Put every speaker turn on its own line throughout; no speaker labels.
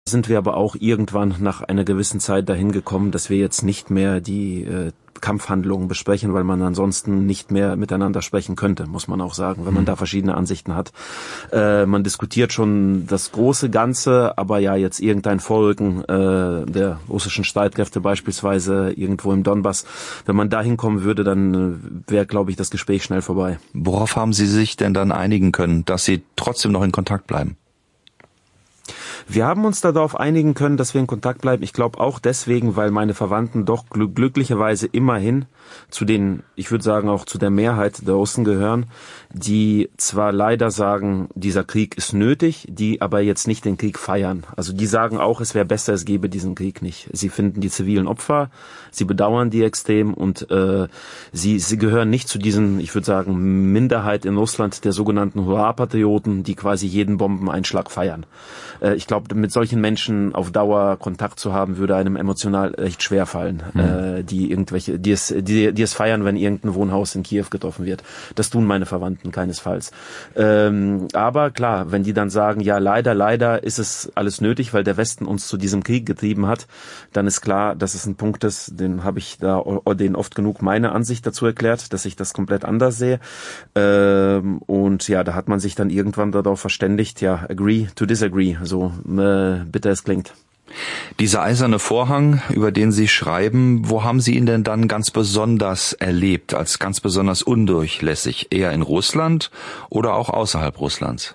Sind wir aber auch irgendwann nach einer gewissen Zeit dahin gekommen, dass wir jetzt nicht mehr die Kampfhandlungen besprechen, weil man ansonsten nicht mehr miteinander sprechen könnte, muss man auch sagen, wenn man da verschiedene Ansichten hat. Man diskutiert schon das große Ganze, aber ja, jetzt irgendein Vorrücken der russischen Streitkräfte beispielsweise irgendwo im Donbass, wenn man da hinkommen würde, dann wäre, glaube ich, das Gespräch schnell vorbei.
Worauf haben Sie sich denn dann einigen können, dass Sie trotzdem noch in Kontakt bleiben?
Wir haben uns darauf einigen können, dass wir in Kontakt bleiben. Ich glaube auch deswegen, weil meine Verwandten doch glücklicherweise immerhin zu den, ich würde sagen auch zu der Mehrheit der Russen gehören, die zwar leider sagen, dieser Krieg ist nötig, die aber jetzt nicht den Krieg feiern. Also die sagen auch, es wäre besser, es gäbe diesen Krieg nicht. Sie finden die zivilen Opfer, sie bedauern die extrem und sie gehören nicht zu diesen, ich würde sagen, Minderheit in Russland der sogenannten Hurra-Patrioten, die quasi jeden Bombeneinschlag feiern. Ich glaube, mit solchen Menschen auf Dauer Kontakt zu haben, würde einem emotional echt schwer fallen, die es feiern, wenn irgendein Wohnhaus in Kiew getroffen wird. Das tun meine Verwandten keinesfalls. Aber klar, wenn die dann sagen, ja, leider ist es alles nötig, weil der Westen uns zu diesem Krieg getrieben hat, dann ist klar, dass es ein Punkt ist, den habe ich denen oft genug meine Ansicht dazu erklärt, dass ich das komplett anders sehe. Und ja, da hat man sich dann irgendwann darauf verständigt, ja, agree to disagree, so bitter es klingt.
Dieser eiserne Vorhang, über den Sie schreiben, wo haben Sie ihn denn dann ganz besonders erlebt, als ganz besonders undurchlässig? Eher in Russland oder auch außerhalb Russlands?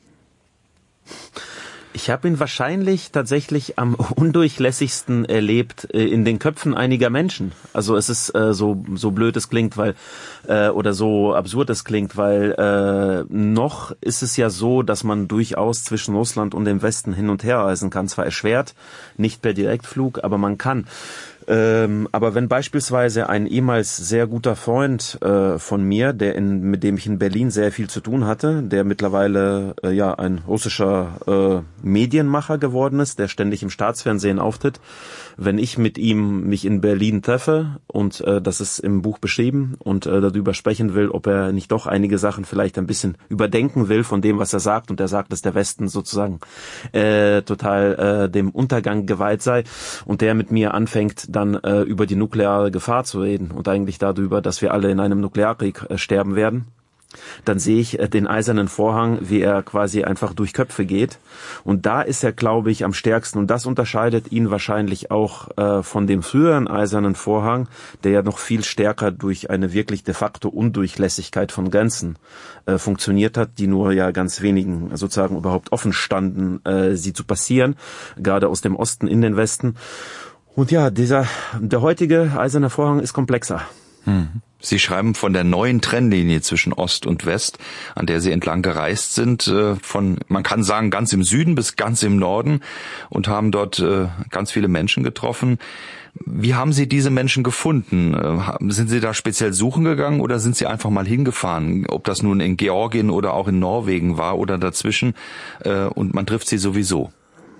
Ich habe ihn wahrscheinlich tatsächlich am undurchlässigsten erlebt in den Köpfen einiger Menschen. Also es ist so blöd es klingt, weil oder so absurd es klingt, weil noch ist es ja so, dass man durchaus zwischen Russland und dem Westen hin und her reisen kann. Zwar erschwert, nicht per Direktflug, aber man kann. Aber wenn beispielsweise ein ehemals sehr guter Freund von mir, mit dem ich in Berlin sehr viel zu tun hatte, der mittlerweile ein russischer Medienmacher geworden ist, der ständig im Staatsfernsehen auftritt, wenn ich mit ihm mich in Berlin treffe und das ist im Buch beschrieben und darüber sprechen will, ob er nicht doch einige Sachen vielleicht ein bisschen überdenken will von dem, was er sagt, und er sagt, dass der Westen sozusagen total dem Untergang geweiht sei, und der mit mir anfängt, dann über die nukleare Gefahr zu reden und eigentlich darüber, dass wir alle in einem Nuklearkrieg sterben werden, dann sehe ich den eisernen Vorhang, wie er quasi einfach durch Köpfe geht. Und da ist er, glaube ich, am stärksten. Und das unterscheidet ihn wahrscheinlich auch von dem früheren eisernen Vorhang, der ja noch viel stärker durch eine wirklich de facto Undurchlässigkeit von Grenzen funktioniert hat, die nur ja ganz wenigen sozusagen überhaupt offen standen, sie zu passieren, gerade aus dem Osten in den Westen. Und ja, der heutige eiserne Vorhang ist komplexer.
Sie schreiben von der neuen Trennlinie zwischen Ost und West, an der Sie entlang gereist sind, von, man kann sagen, ganz im Süden bis ganz im Norden, und haben dort ganz viele Menschen getroffen. Wie haben Sie diese Menschen gefunden? Sind Sie da speziell suchen gegangen oder sind Sie einfach mal hingefahren? Ob das nun in Georgien oder auch in Norwegen war oder dazwischen, und man trifft sie sowieso?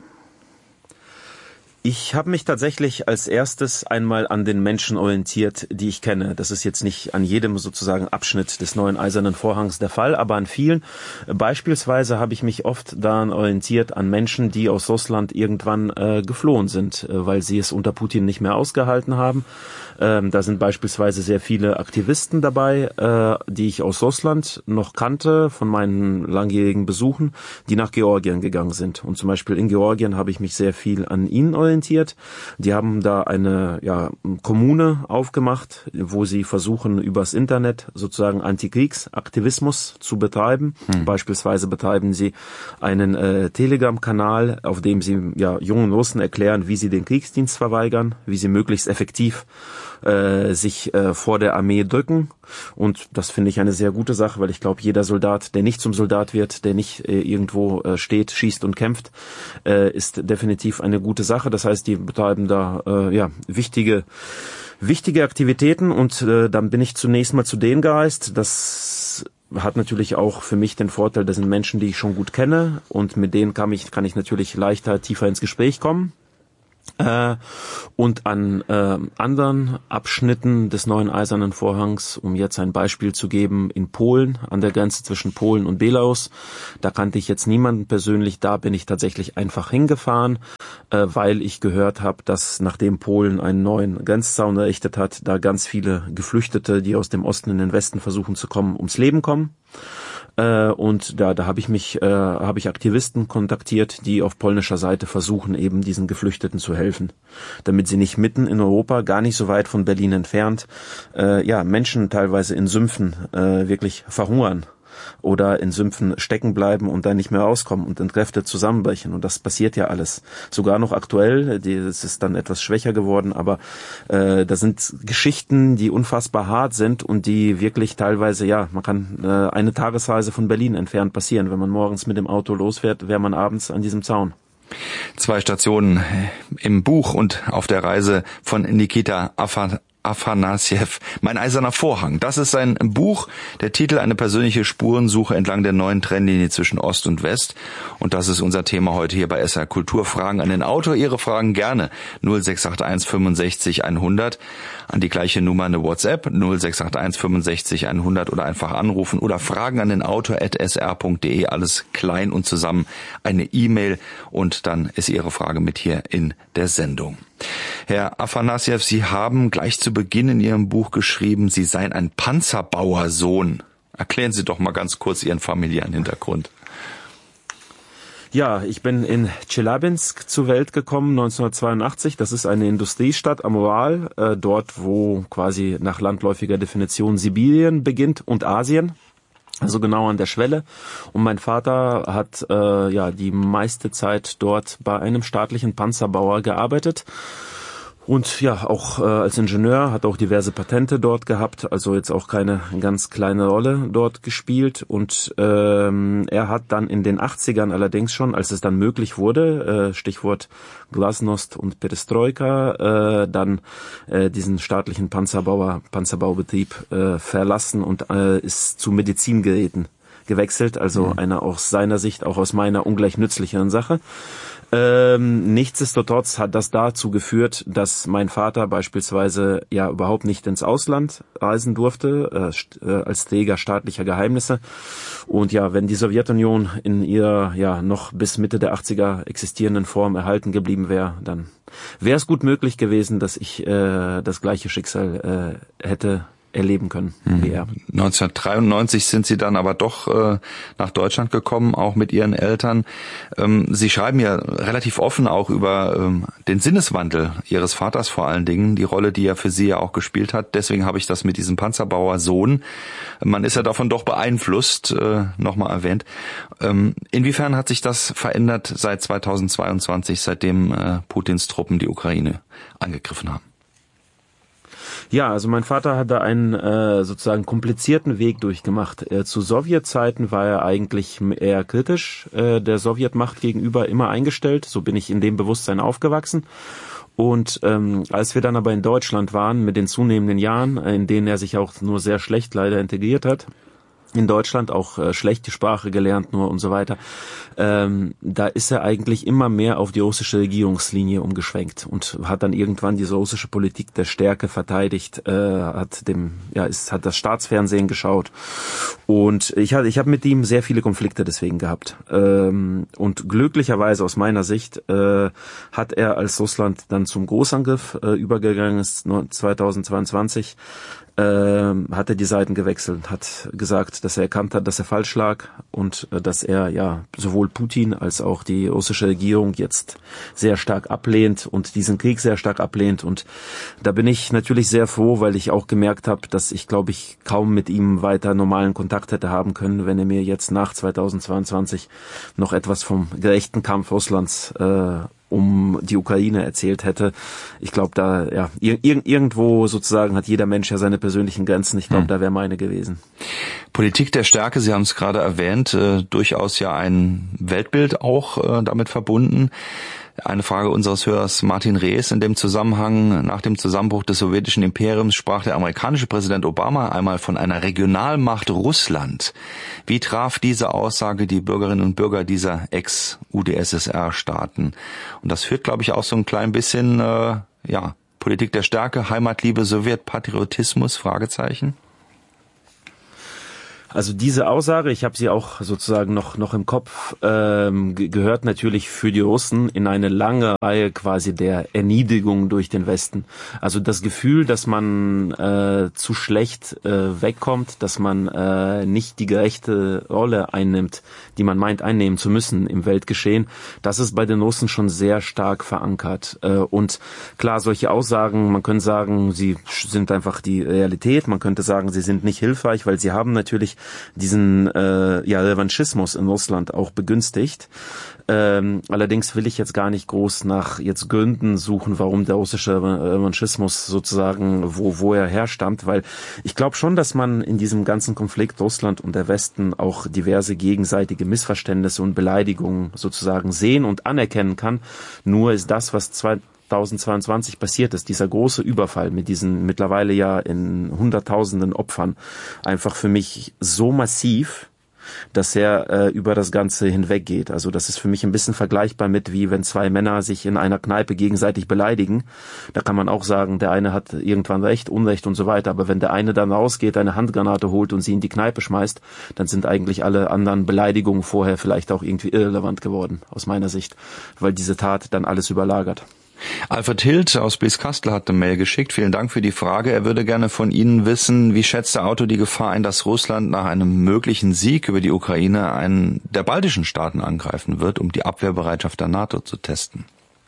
Ich habe mich tatsächlich als erstes einmal an den Menschen orientiert, die ich kenne. Das ist jetzt nicht an jedem sozusagen Abschnitt des neuen eisernen Vorhangs der Fall, aber an vielen. Beispielsweise habe ich mich oft daran orientiert an Menschen, die aus Russland irgendwann geflohen sind, weil sie es unter Putin nicht mehr ausgehalten haben. Da sind beispielsweise sehr viele Aktivisten dabei, die ich aus Russland noch kannte von meinen langjährigen Besuchen, die nach Georgien gegangen sind. Und zum Beispiel in Georgien habe ich mich sehr viel an ihnen orientiert. Die haben da eine Kommune aufgemacht, wo sie versuchen, übers Internet sozusagen Antikriegsaktivismus zu betreiben. Beispielsweise betreiben sie einen Telegram-Kanal, auf dem sie jungen Russen erklären, wie sie den Kriegsdienst verweigern, wie sie möglichst effektiv sich vor der Armee drücken. Und das finde ich eine sehr gute Sache, weil ich glaube, jeder Soldat, der nicht zum Soldat wird, der nicht irgendwo steht, schießt und kämpft, ist definitiv eine gute Sache. Das heißt, die betreiben da wichtige Aktivitäten, und dann bin ich zunächst mal zu denen gereist. Das hat natürlich auch für mich den Vorteil, das sind Menschen, die ich schon gut kenne, und mit denen kann ich natürlich leichter tiefer ins Gespräch kommen. Und an anderen Abschnitten des neuen Eisernen Vorhangs, um jetzt ein Beispiel zu geben, in Polen, an der Grenze zwischen Polen und Belarus, da kannte ich jetzt niemanden persönlich, da bin ich tatsächlich einfach hingefahren, weil ich gehört habe, dass nachdem Polen einen neuen Grenzzaun errichtet hat, da ganz viele Geflüchtete, die aus dem Osten in den Westen versuchen zu kommen, ums Leben kommen. Und da habe ich Aktivisten kontaktiert, die auf polnischer Seite versuchen, eben diesen Geflüchteten zu helfen, damit sie nicht mitten in Europa, gar nicht so weit von Berlin entfernt, Menschen teilweise in Sümpfen wirklich verhungern oder in Sümpfen stecken bleiben und dann nicht mehr rauskommen und entkräftet zusammenbrechen. Und das passiert ja alles. Sogar noch aktuell, es ist dann etwas schwächer geworden, aber da sind Geschichten, die unfassbar hart sind und die wirklich teilweise, man kann eine Tagesreise von Berlin entfernt passieren. Wenn man morgens mit dem Auto losfährt, wäre man abends an diesem Zaun.
2 Stationen im Buch und auf der Reise von Nikita Afanassjew, Mein eiserner Vorhang. Das ist sein Buch, der Titel eine persönliche Spurensuche entlang der neuen Trennlinie zwischen Ost und West. Und das ist unser Thema heute hier bei SR Kultur. Fragen an den Autor, Ihre Fragen gerne 0681 65 100, an die gleiche Nummer eine WhatsApp 0681 65 100 oder einfach anrufen oder Fragen an den Autor @sr.de, alles klein und zusammen, eine E-Mail und dann ist Ihre Frage mit hier in der Sendung. Herr Afanassjew, Sie haben gleich zu Beginn in Ihrem Buch geschrieben, Sie seien ein Panzerbauersohn. Erklären Sie doch mal ganz kurz Ihren familiären Hintergrund.
Ja, ich bin in Tscheljabinsk zur Welt gekommen 1982. Das ist eine Industriestadt am Ural, dort wo quasi nach landläufiger Definition Sibirien beginnt und Asien. Also genau an der Schwelle. Und mein Vater hat die meiste Zeit dort bei einem staatlichen Panzerbauer gearbeitet. Und auch als Ingenieur hat auch diverse Patente dort gehabt, also jetzt auch keine ganz kleine Rolle dort gespielt. Und er hat dann in den 80ern allerdings schon, als es dann möglich wurde, Stichwort Glasnost und Perestroika, dann diesen staatlichen Panzerbaubetrieb verlassen und ist zu Medizingeräten gewechselt, also einer aus seiner Sicht, auch aus meiner, ungleich nützlicheren Sache. Nichtsdestotrotz hat das dazu geführt, dass mein Vater beispielsweise überhaupt nicht ins Ausland reisen durfte, als Träger staatlicher Geheimnisse. Und wenn die Sowjetunion in ihrer noch bis Mitte der 80er existierenden Form erhalten geblieben wäre, dann wäre es gut möglich gewesen, dass ich das gleiche Schicksal hätte erleben können wie er.
1993 sind Sie dann aber doch nach Deutschland gekommen, auch mit Ihren Eltern. Sie schreiben ja relativ offen auch über den Sinneswandel Ihres Vaters vor allen Dingen, die Rolle, die er für Sie ja auch gespielt hat. Deswegen habe ich das mit diesem Panzerbauer-Sohn. Man ist ja davon doch beeinflusst, nochmal erwähnt. Inwiefern hat sich das verändert seit 2022, seitdem Putins Truppen die Ukraine angegriffen haben?
Ja, also mein Vater hat da einen sozusagen komplizierten Weg durchgemacht. Zu Sowjetzeiten war er eigentlich eher kritisch der Sowjetmacht gegenüber immer eingestellt. So bin ich in dem Bewusstsein aufgewachsen. Und als wir dann aber in Deutschland waren, mit den zunehmenden Jahren, in denen er sich auch nur sehr schlecht leider integriert hat, in Deutschland auch schlechte Sprache gelernt nur und so weiter. Da ist er eigentlich immer mehr auf die russische Regierungslinie umgeschwenkt und hat dann irgendwann diese russische Politik der Stärke verteidigt, hat das Staatsfernsehen geschaut und ich habe mit ihm sehr viele Konflikte deswegen gehabt. Und glücklicherweise aus meiner Sicht hat er, als Russland dann zum Großangriff übergegangen ist 2022, hat er die Seiten gewechselt, hat gesagt, dass er erkannt hat, dass er falsch lag und dass er sowohl Putin als auch die russische Regierung jetzt sehr stark ablehnt und diesen Krieg sehr stark ablehnt. Und da bin ich natürlich sehr froh, weil ich auch gemerkt habe, dass ich, glaube ich, kaum mit ihm weiter normalen Kontakt hätte haben können, wenn er mir jetzt nach 2022 noch etwas vom gerechten Kampf Russlands um die Ukraine erzählt hätte. Ich glaube, irgendwo sozusagen hat jeder Mensch ja seine persönlichen Grenzen. Ich glaube, da wäre meine gewesen.
Politik der Stärke, Sie haben es gerade erwähnt, durchaus ja ein Weltbild auch damit verbunden. Eine Frage unseres Hörers Martin Rees in dem Zusammenhang: Nach dem Zusammenbruch des sowjetischen Imperiums sprach der amerikanische Präsident Obama einmal von einer Regionalmacht Russland. Wie traf diese Aussage die Bürgerinnen und Bürger dieser Ex-UdSSR-Staaten? Und das führt, glaube ich, auch so ein klein bisschen, Politik der Stärke, Heimatliebe, Sowjetpatriotismus, Fragezeichen.
Also diese Aussage, ich habe sie auch sozusagen noch im Kopf, gehört natürlich für die Russen in eine lange Reihe quasi der Erniedrigung durch den Westen. Also das Gefühl, dass man zu schlecht wegkommt, dass man nicht die gerechte Rolle einnimmt, die man meint einnehmen zu müssen im Weltgeschehen, das ist bei den Russen schon sehr stark verankert. Und klar, solche Aussagen, man könnte sagen, sie sind einfach die Realität, man könnte sagen, sie sind nicht hilfreich, weil sie haben natürlich diesen Revanchismus in Russland auch begünstigt. Allerdings will ich jetzt gar nicht groß nach jetzt Gründen suchen, warum der russische Revanchismus sozusagen, wo er herstammt, weil ich glaube schon, dass man in diesem ganzen Konflikt Russland und der Westen auch diverse gegenseitige Missverständnisse und Beleidigungen sozusagen sehen und anerkennen kann. Nur ist das, was 2022 passiert ist, dieser große Überfall mit diesen mittlerweile ja in Hunderttausenden Opfern, einfach für mich so massiv, dass er über das Ganze hinweggeht. Also das ist für mich ein bisschen vergleichbar mit, wie wenn zwei Männer sich in einer Kneipe gegenseitig beleidigen. Da kann man auch sagen, der eine hat irgendwann Recht, Unrecht und so weiter. Aber wenn der eine dann rausgeht, eine Handgranate holt und sie in die Kneipe schmeißt, dann sind eigentlich alle anderen Beleidigungen vorher vielleicht auch irgendwie irrelevant geworden, aus meiner Sicht, weil diese Tat dann alles überlagert.
Alfred Hild aus Blieskastel hat eine Mail geschickt. Vielen Dank für die Frage. Er würde gerne von Ihnen wissen, wie schätzt der Autor die Gefahr ein, dass Russland nach einem möglichen Sieg über die Ukraine einen der baltischen Staaten angreifen wird, um die Abwehrbereitschaft der NATO zu testen?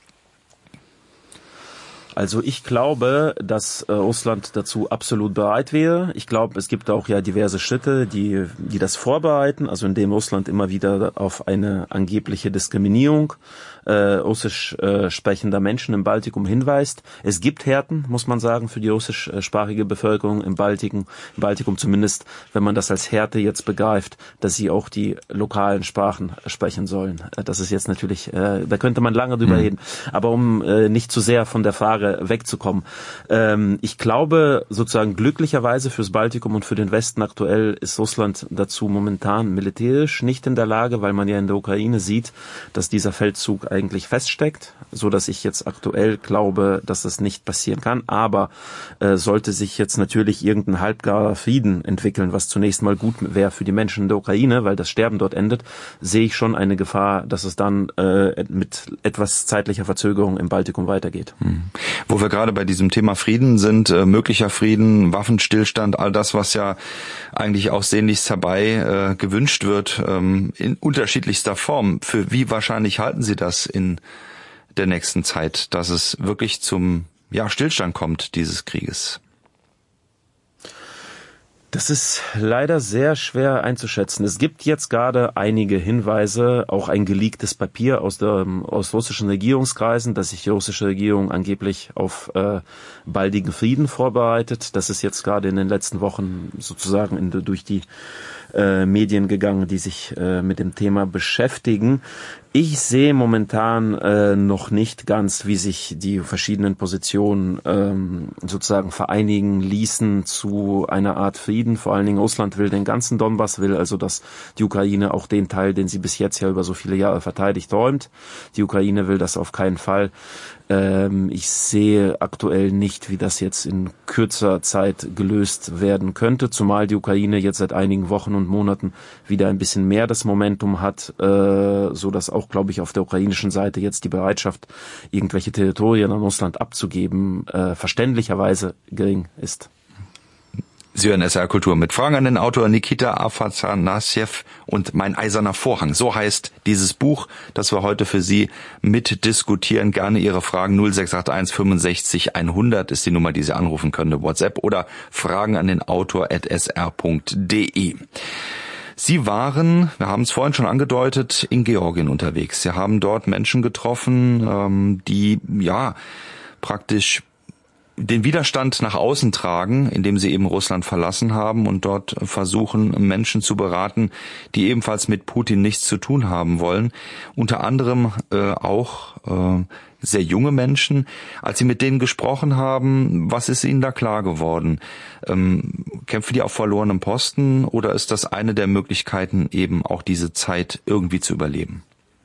Also ich glaube, dass Russland dazu absolut bereit wäre. Ich glaube, es gibt auch ja diverse Schritte, die das vorbereiten, also indem Russland immer wieder auf eine angebliche Diskriminierung russisch sprechender Menschen im Baltikum hinweist. Es gibt Härten, muss man sagen, für die russischsprachige Bevölkerung im Baltikum zumindest, wenn man das als Härte jetzt begreift, dass sie auch die lokalen Sprachen sprechen sollen. Das ist jetzt natürlich, da könnte man lange drüber reden. Aber um nicht zu sehr von der Frage wegzukommen. Ich glaube, sozusagen glücklicherweise fürs Baltikum und für den Westen aktuell ist Russland dazu momentan militärisch nicht in der Lage, weil man ja in der Ukraine sieht, dass dieser Feldzug eigentlich feststeckt, so dass ich jetzt aktuell glaube, dass das nicht passieren kann. Aber sollte sich jetzt natürlich irgendein halbgarer Frieden entwickeln, was zunächst mal gut wäre für die Menschen in der Ukraine, weil das Sterben dort endet, sehe ich schon eine Gefahr, dass es dann mit etwas zeitlicher Verzögerung im Baltikum weitergeht.
Wo wir gerade bei diesem Thema Frieden sind, möglicher Frieden, Waffenstillstand, all das, was ja eigentlich auch sehnlichst herbei gewünscht wird, in unterschiedlichster Form. Für wie wahrscheinlich halten Sie das in der nächsten Zeit, dass es wirklich zum Stillstand kommt dieses Krieges?
Das ist leider sehr schwer einzuschätzen. Es gibt jetzt gerade einige Hinweise, auch ein geleaktes Papier aus russischen Regierungskreisen, dass sich die russische Regierung angeblich auf baldigen Frieden vorbereitet. Das ist jetzt gerade in den letzten Wochen sozusagen durch die Medien gegangen, die sich mit dem Thema beschäftigen. Ich sehe momentan noch nicht ganz, wie sich die verschiedenen Positionen sozusagen vereinigen ließen zu einer Art Frieden. Vor allen Dingen Russland will den ganzen Donbass, will also, dass die Ukraine auch den Teil, den sie bis jetzt ja über so viele Jahre verteidigt, räumt. Die Ukraine will das auf keinen Fall. Ich sehe aktuell nicht, wie das jetzt in kürzer Zeit gelöst werden könnte, zumal die Ukraine jetzt seit einigen Wochen und Monaten wieder ein bisschen mehr das Momentum hat, so dass auch, glaube ich, auf der ukrainischen Seite jetzt die Bereitschaft, irgendwelche Territorien an Russland abzugeben, verständlicherweise gering ist.
Sie hören SR Kultur mit Fragen an den Autor Nikita Afanassjew und Mein eiserner Vorhang. So heißt dieses Buch, das wir heute für Sie mitdiskutieren. Gerne Ihre Fragen 0681 65 100 ist die Nummer, die Sie anrufen können, WhatsApp oder Fragen an den Autor@sr.de. Sie waren, wir haben es vorhin schon angedeutet, in Georgien unterwegs. Sie haben dort Menschen getroffen, die praktisch den Widerstand nach außen tragen, indem sie eben Russland verlassen haben und dort versuchen, Menschen zu beraten, die ebenfalls mit Putin nichts zu tun haben wollen. Unter anderem auch sehr junge Menschen. Als Sie mit denen gesprochen haben, was ist Ihnen da klar geworden? Kämpfen die auf verlorenem Posten oder ist das eine der Möglichkeiten, eben auch diese Zeit irgendwie zu überleben?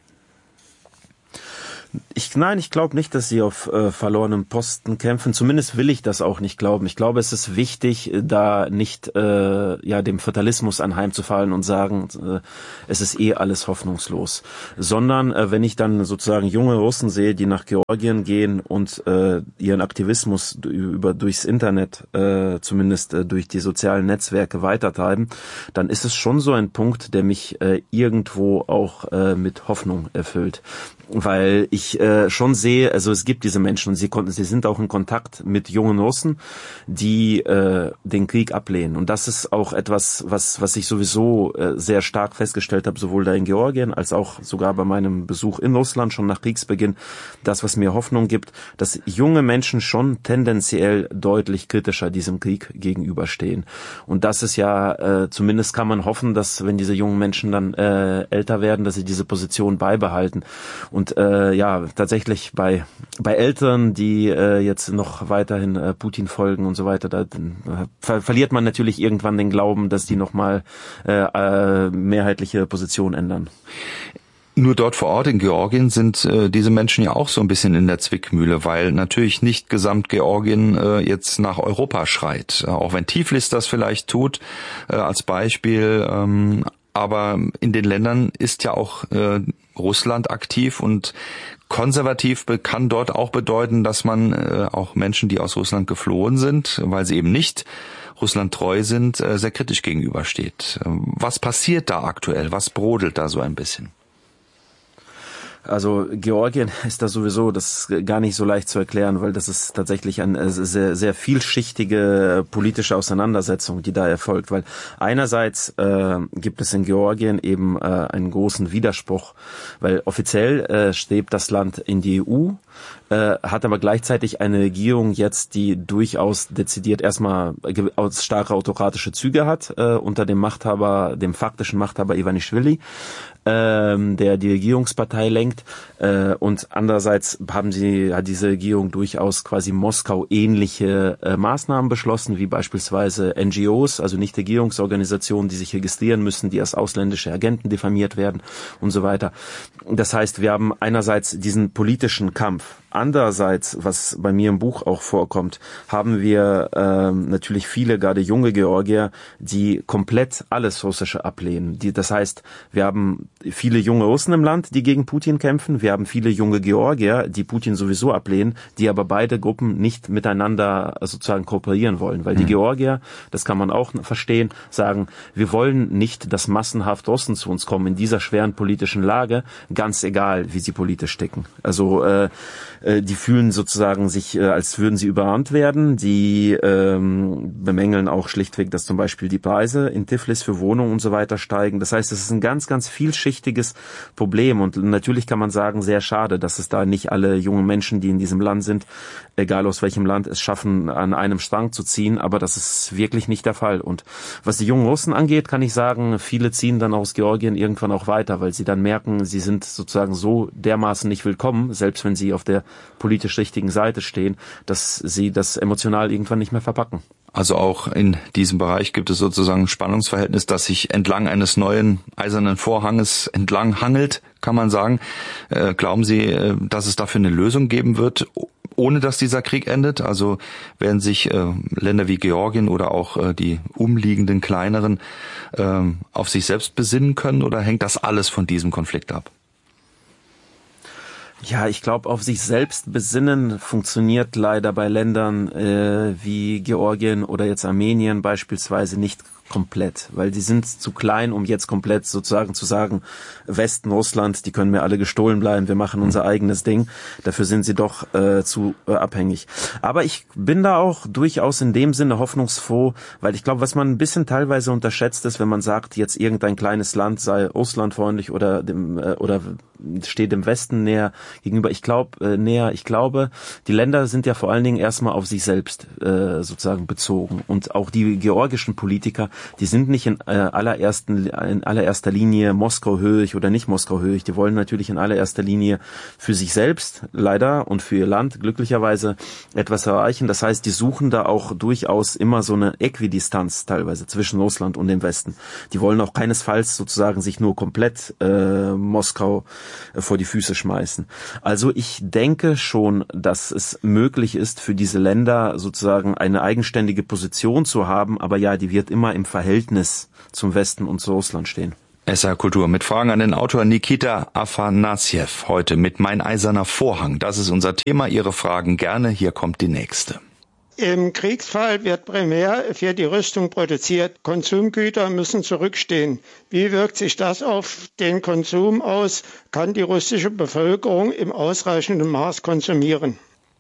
Ich glaube nicht, dass sie auf verlorenem Posten kämpfen. Zumindest will ich das auch nicht glauben. Ich glaube, es ist wichtig, da nicht dem Fatalismus anheimzufallen und sagen, es ist alles hoffnungslos. Sondern wenn ich dann sozusagen junge Russen sehe, die nach Georgien gehen und ihren Aktivismus durchs Internet, zumindest durch die sozialen Netzwerke weitertreiben, dann ist es schon so ein Punkt, der mich irgendwo auch mit Hoffnung erfüllt. Weil ich schon sehe, also es gibt diese Menschen und sie sind auch in Kontakt mit jungen Russen, die den Krieg ablehnen. Und das ist auch etwas, was ich sowieso sehr stark festgestellt habe, sowohl da in Georgien als auch sogar bei meinem Besuch in Russland schon nach Kriegsbeginn. Das, was mir Hoffnung gibt, dass junge Menschen schon tendenziell deutlich kritischer diesem Krieg gegenüberstehen. Und das ist ja, zumindest kann man hoffen, dass wenn diese jungen Menschen dann älter werden, dass sie diese Position beibehalten. Und tatsächlich bei Eltern, die jetzt noch weiterhin Putin folgen und so weiter, da verliert man natürlich irgendwann den Glauben, dass die nochmal mehrheitliche Position ändern.
Nur dort vor Ort in Georgien sind diese Menschen ja auch so ein bisschen in der Zwickmühle, weil natürlich nicht gesamt Georgien jetzt nach Europa schreit. Auch wenn Tiflis das vielleicht tut, als Beispiel. Aber in den Ländern ist ja auch Russland aktiv und konservativ kann dort auch bedeuten, dass man auch Menschen, die aus Russland geflohen sind, weil sie eben nicht Russland treu sind, sehr kritisch gegenübersteht. Was passiert da aktuell? Was brodelt da so ein bisschen?
Also Georgien ist da sowieso, das ist gar nicht so leicht zu erklären, weil das ist tatsächlich eine sehr, sehr vielschichtige politische Auseinandersetzung, die da erfolgt. Weil einerseits gibt es in Georgien eben einen großen Widerspruch, weil offiziell strebt das Land in die EU, hat aber gleichzeitig eine Regierung jetzt, die durchaus dezidiert erstmal starke autokratische Züge hat, unter dem faktischen Machthaber Ivanischvili, der die Regierungspartei lenkt, und andererseits hat diese Regierung durchaus quasi Moskau ähnliche Maßnahmen beschlossen, wie beispielsweise NGOs, also Nichtregierungsorganisationen, die sich registrieren müssen, die als ausländische Agenten diffamiert werden und so weiter. Das heißt, wir haben einerseits diesen politischen Kampf. Andererseits, was bei mir im Buch auch vorkommt, haben wir natürlich viele, gerade junge Georgier, die komplett alles Russische ablehnen. Das heißt, wir haben viele junge Russen im Land, die gegen Putin kämpfen. Wir haben viele junge Georgier, die Putin sowieso ablehnen, die aber beide Gruppen nicht miteinander sozusagen kooperieren wollen. Weil die Georgier, das kann man auch verstehen, sagen, wir wollen nicht, dass massenhaft Russen zu uns kommen in dieser schweren politischen Lage, ganz egal, wie sie politisch ticken. Also die fühlen sozusagen sich, als würden sie überrannt werden. Die bemängeln auch schlichtweg, dass zum Beispiel die Preise in Tiflis für Wohnungen und so weiter steigen. Das heißt, es ist ein ganz, ganz vielschichtiges Problem. Und natürlich kann man sagen, sehr schade, dass es da nicht alle jungen Menschen, die in diesem Land sind, egal aus welchem Land, es schaffen, an einem Strang zu ziehen. Aber das ist wirklich nicht der Fall. Und was die jungen Russen angeht, kann ich sagen, viele ziehen dann aus Georgien irgendwann auch weiter, weil sie dann merken, sie sind sozusagen so dermaßen nicht willkommen, selbst wenn sie auf der politisch richtigen Seite stehen, dass sie das emotional irgendwann nicht mehr verpacken.
Also auch in diesem Bereich gibt es sozusagen ein Spannungsverhältnis, das sich entlang eines neuen eisernen Vorhanges entlang hangelt, kann man sagen. Glauben Sie, dass es dafür eine Lösung geben wird, ohne dass dieser Krieg endet? Also werden sich Länder wie Georgien oder auch die umliegenden kleineren auf sich selbst besinnen können, oder hängt das alles von diesem Konflikt ab?
Ja, ich glaube, auf sich selbst besinnen funktioniert leider bei Ländern wie Georgien oder jetzt Armenien beispielsweise nicht komplett, weil die sind zu klein, um jetzt komplett sozusagen zu sagen, Westen, Russland, die können mir alle gestohlen bleiben, wir machen unser eigenes Ding. Dafür sind sie doch zu abhängig. Aber ich bin da auch durchaus in dem Sinne hoffnungsfroh, weil ich glaube, was man ein bisschen teilweise unterschätzt ist, wenn man sagt, jetzt irgendein kleines Land sei russlandfreundlich oder steht dem Westen näher gegenüber. Ich glaube, die Länder sind ja vor allen Dingen erstmal auf sich selbst sozusagen bezogen. Und auch die georgischen Politiker, die sind nicht in allererster Linie Moskau-hörig oder nicht Moskau-hörig. Die wollen natürlich in allererster Linie für sich selbst, leider, und für ihr Land glücklicherweise etwas erreichen. Das heißt, die suchen da auch durchaus immer so eine Äquidistanz teilweise zwischen Russland und dem Westen. Die wollen auch keinesfalls sozusagen sich nur komplett Moskau vor die Füße schmeißen. Also ich denke schon, dass es möglich ist, für diese Länder sozusagen eine eigenständige Position zu haben, aber ja, die wird immer im Verhältnis zum Westen und zu Russland stehen.
SR Kultur mit Fragen an den Autor Nikita Afanassjew. Heute mit Mein eiserner Vorhang. Das ist unser Thema. Ihre Fragen gerne. Hier kommt die nächste.
Im Kriegsfall wird primär für die Rüstung produziert. Konsumgüter müssen zurückstehen. Wie wirkt sich das auf den Konsum aus? Kann die russische Bevölkerung im ausreichenden Maß konsumieren?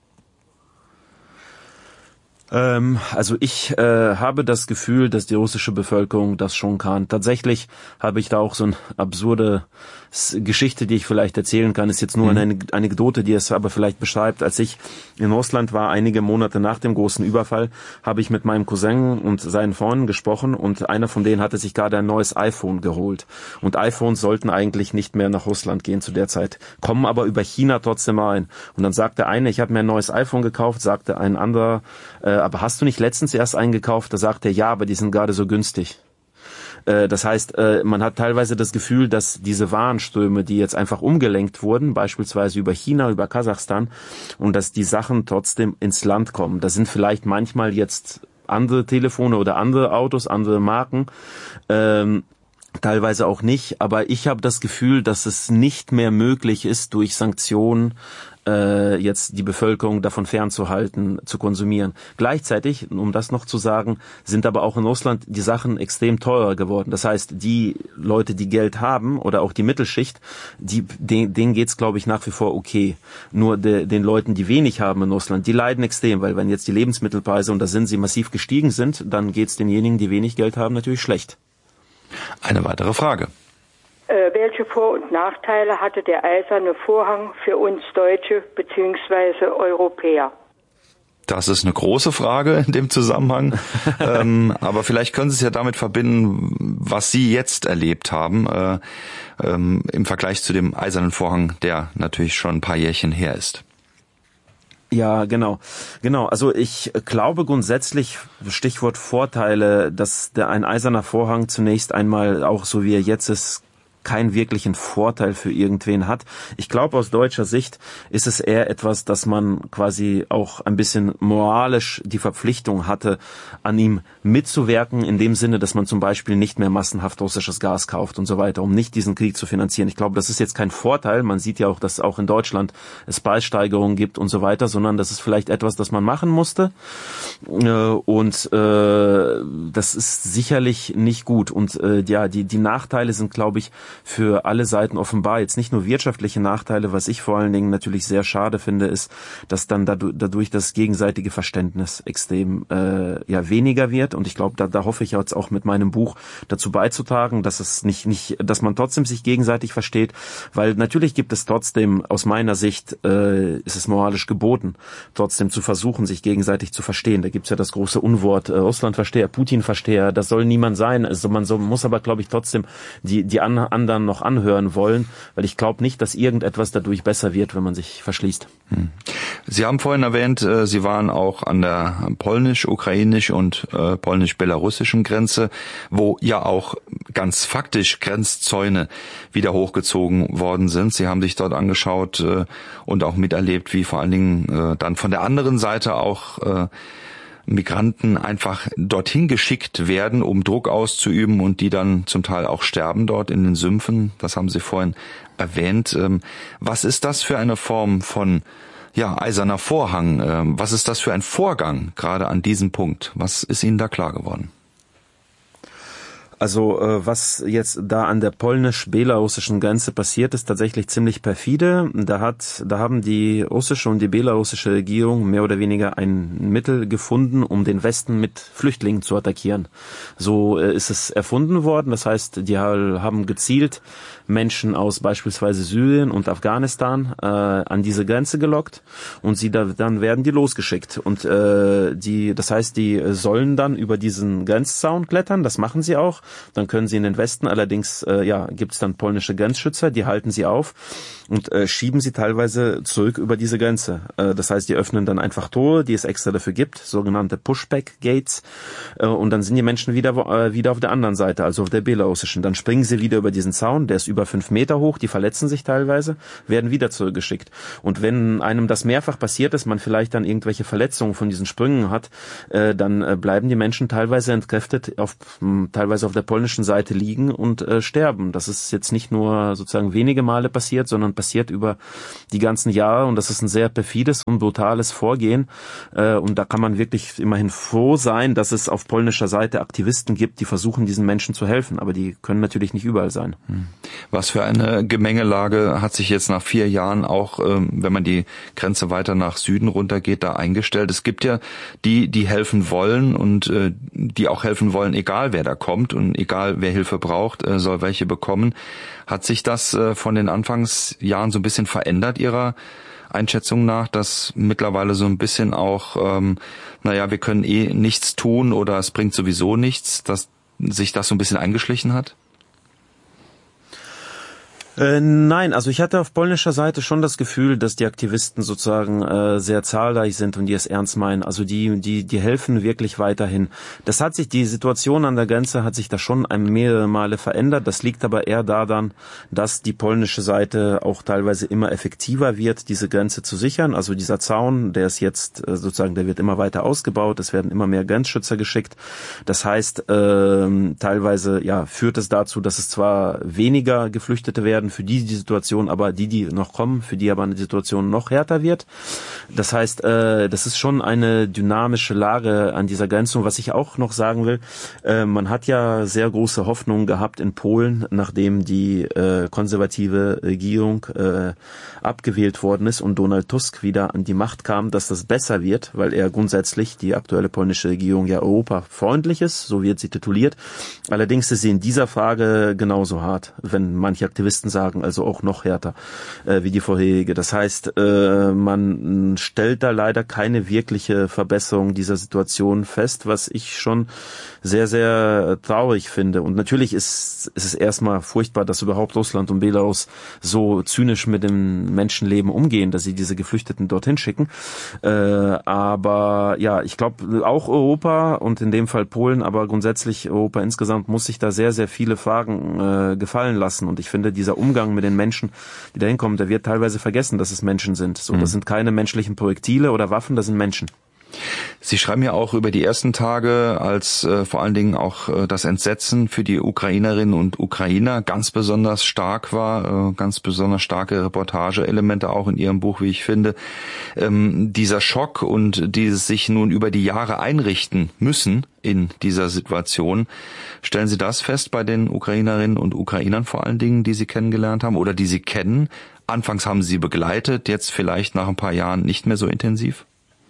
Also ich habe das Gefühl, dass die russische Bevölkerung das schon kann. Tatsächlich habe ich da auch so eine absurde Geschichte, die ich vielleicht erzählen kann. Ist jetzt nur eine Anekdote, die es aber vielleicht beschreibt. Als ich in Russland war, einige Monate nach dem großen Überfall, habe ich mit meinem Cousin und seinen Freunden gesprochen und einer von denen hatte sich gerade ein neues iPhone geholt. Und iPhones sollten eigentlich nicht mehr nach Russland gehen zu der Zeit, kommen aber über China trotzdem rein. Und dann sagte eine, ich habe mir ein neues iPhone gekauft, sagte ein anderer, aber hast du nicht letztens erst eingekauft? Da sagt er, ja, aber die sind gerade so günstig. Das heißt, man hat teilweise das Gefühl, dass diese Warenströme, die jetzt einfach umgelenkt wurden, beispielsweise über China, über Kasachstan, und dass die Sachen trotzdem ins Land kommen. Das sind vielleicht manchmal jetzt andere Telefone oder andere Autos, andere Marken, teilweise auch nicht. Aber ich habe das Gefühl, dass es nicht mehr möglich ist, durch Sanktionen jetzt die Bevölkerung davon fernzuhalten, zu konsumieren. Gleichzeitig, um das noch zu sagen, sind aber auch in Russland die Sachen extrem teurer geworden. Das heißt, die Leute, die Geld haben oder auch die Mittelschicht, denen geht's, glaube ich, nach wie vor okay. Nur den Leuten, die wenig haben in Russland, die leiden extrem, weil wenn jetzt die Lebensmittelpreise, und da sind sie massiv gestiegen sind, dann geht's denjenigen, die wenig Geld haben, natürlich schlecht.
Eine weitere Frage.
Welche Vor- und Nachteile hatte der eiserne Vorhang für uns Deutsche bzw. Europäer?
Das ist eine große Frage in dem Zusammenhang. Aber vielleicht können Sie es ja damit verbinden, was Sie jetzt erlebt haben, im Vergleich zu dem eisernen Vorhang, der natürlich schon ein paar Jährchen her ist.
Ja, genau. Also ich glaube grundsätzlich, Stichwort Vorteile, dass ein eiserner Vorhang zunächst einmal auch so wie er jetzt ist, keinen wirklichen Vorteil für irgendwen hat. Ich glaube, aus deutscher Sicht ist es eher etwas, dass man quasi auch ein bisschen moralisch die Verpflichtung hatte, an ihm mitzuwirken, in dem Sinne, dass man zum Beispiel nicht mehr massenhaft russisches Gas kauft und so weiter, um nicht diesen Krieg zu finanzieren. Ich glaube, das ist jetzt kein Vorteil. Man sieht ja auch, dass auch in Deutschland es Preissteigerungen gibt und so weiter, sondern das ist vielleicht etwas, das man machen musste. Und das ist sicherlich nicht gut. Und ja, die Nachteile sind, glaube ich, für alle Seiten offenbar. Jetzt nicht nur wirtschaftliche Nachteile, was ich vor allen Dingen natürlich sehr schade finde, ist, dass dann dadurch das gegenseitige Verständnis extrem weniger wird. Und ich glaube, da hoffe ich jetzt auch mit meinem Buch dazu beizutragen, dass es dass man trotzdem sich gegenseitig versteht, weil natürlich gibt es trotzdem, aus meiner Sicht, ist es moralisch geboten, trotzdem zu versuchen, sich gegenseitig zu verstehen. Da gibt's ja das große Unwort, Russlandversteher, Putin-Versteher, das soll niemand sein. Also muss aber, glaube ich, trotzdem die anderen noch anhören wollen, weil ich glaube nicht, dass irgendetwas dadurch besser wird, wenn man sich verschließt.
Sie haben vorhin erwähnt, Sie waren auch an der polnisch-ukrainisch und polnisch-belarussischen Grenze, wo ja auch ganz faktisch Grenzzäune wieder hochgezogen worden sind. Sie haben sich dort angeschaut und auch miterlebt, wie vor allen Dingen dann von der anderen Seite auch Migranten einfach dorthin geschickt werden, um Druck auszuüben und die dann zum Teil auch sterben dort in den Sümpfen. Das haben Sie vorhin erwähnt. Was ist das für eine Form von eiserner Vorhang? Was ist das für ein Vorgang gerade an diesem Punkt? Was ist Ihnen da klar geworden?
Also was jetzt da an der polnisch-belarussischen Grenze passiert, ist tatsächlich ziemlich perfide. Da haben die russische und die belarussische Regierung mehr oder weniger ein Mittel gefunden, um den Westen mit Flüchtlingen zu attackieren. So ist es erfunden worden. Das heißt, die haben gezielt Menschen aus beispielsweise Syrien und Afghanistan an diese Grenze gelockt und dann werden die losgeschickt. Und das heißt, die sollen dann über diesen Grenzzaun klettern. Das machen sie auch. Dann können sie in den Westen. Allerdings gibt's dann polnische Grenzschützer, die halten sie auf und schieben sie teilweise zurück über diese Grenze. Das heißt, die öffnen dann einfach Tore, die es extra dafür gibt, sogenannte Pushback-Gates. Und dann sind die Menschen wieder auf der anderen Seite, also auf der belarussischen. Dann springen sie wieder über diesen Zaun, der ist über 5 Meter hoch, die verletzen sich teilweise, werden wieder zurückgeschickt. Und wenn einem das mehrfach passiert ist, man vielleicht dann irgendwelche Verletzungen von diesen Sprüngen hat, dann bleiben die Menschen teilweise entkräftet teilweise auf der polnischen Seite liegen und sterben. Das ist jetzt nicht nur sozusagen wenige Male passiert, sondern passiert über die ganzen Jahre und das ist ein sehr perfides und brutales Vorgehen. Und da kann man wirklich immerhin froh sein, dass es auf polnischer Seite Aktivisten gibt, die versuchen, diesen Menschen zu helfen. Aber die können natürlich nicht überall sein.
Was für eine Gemengelage hat sich jetzt nach 4 Jahren auch, wenn man die Grenze weiter nach Süden runtergeht, da eingestellt? Es gibt ja die helfen wollen und die auch helfen wollen, egal wer da kommt und egal wer Hilfe braucht, soll welche bekommen. Hat sich das von den Anfangsjahren so ein bisschen verändert, Ihrer Einschätzung nach, dass mittlerweile so ein bisschen auch, wir können nichts tun oder es bringt sowieso nichts, dass sich das so ein bisschen eingeschlichen hat?
Nein, also ich hatte auf polnischer Seite schon das Gefühl, dass die Aktivisten sozusagen sehr zahlreich sind und die es ernst meinen. Also die helfen wirklich weiterhin. Die Situation an der Grenze hat sich da schon mehrere Male verändert. Das liegt aber eher daran, dass die polnische Seite auch teilweise immer effektiver wird, diese Grenze zu sichern. Also dieser Zaun, der ist jetzt sozusagen, der wird immer weiter ausgebaut. Es werden immer mehr Grenzschützer geschickt. Das heißt, teilweise führt es dazu, dass es zwar weniger Geflüchtete werden, für die Situation, aber die noch kommen, für die aber eine Situation noch härter wird. Das heißt, das ist schon eine dynamische Lage an dieser Grenze. Und was ich auch noch sagen will, man hat ja sehr große Hoffnungen gehabt in Polen, nachdem die konservative Regierung abgewählt worden ist und Donald Tusk wieder an die Macht kam, dass das besser wird, weil er grundsätzlich, die aktuelle polnische Regierung, ja europafreundlich ist, so wird sie tituliert. Allerdings ist sie in dieser Frage genauso hart, wenn manche Aktivisten sagen, also auch noch härter wie die vorherige. Das heißt, man stellt da leider keine wirkliche Verbesserung dieser Situation fest, was ich schon sehr, sehr traurig finde. Und natürlich ist es erstmal furchtbar, dass überhaupt Russland und Belarus so zynisch mit dem Menschenleben umgehen, dass sie diese Geflüchteten dorthin schicken. Aber ja, ich glaube, auch Europa und in dem Fall Polen, aber grundsätzlich Europa insgesamt muss sich da sehr, sehr viele Fragen gefallen lassen. Und ich finde, dieser Umgang mit den Menschen, die da hinkommen, der wird teilweise vergessen, dass es Menschen sind. So, das sind keine menschlichen Projektile oder Waffen, das sind Menschen.
Sie schreiben ja auch über die ersten Tage, als vor allen Dingen auch das Entsetzen für die Ukrainerinnen und Ukrainer ganz besonders stark war, ganz besonders starke Reportageelemente auch in Ihrem Buch, wie ich finde. Dieser Schock und dieses sich nun über die Jahre einrichten müssen in dieser Situation, stellen Sie das fest bei den Ukrainerinnen und Ukrainern vor allen Dingen, die Sie kennengelernt haben oder die Sie kennen? Anfangs haben Sie sie begleitet, jetzt vielleicht nach ein paar Jahren nicht mehr so intensiv?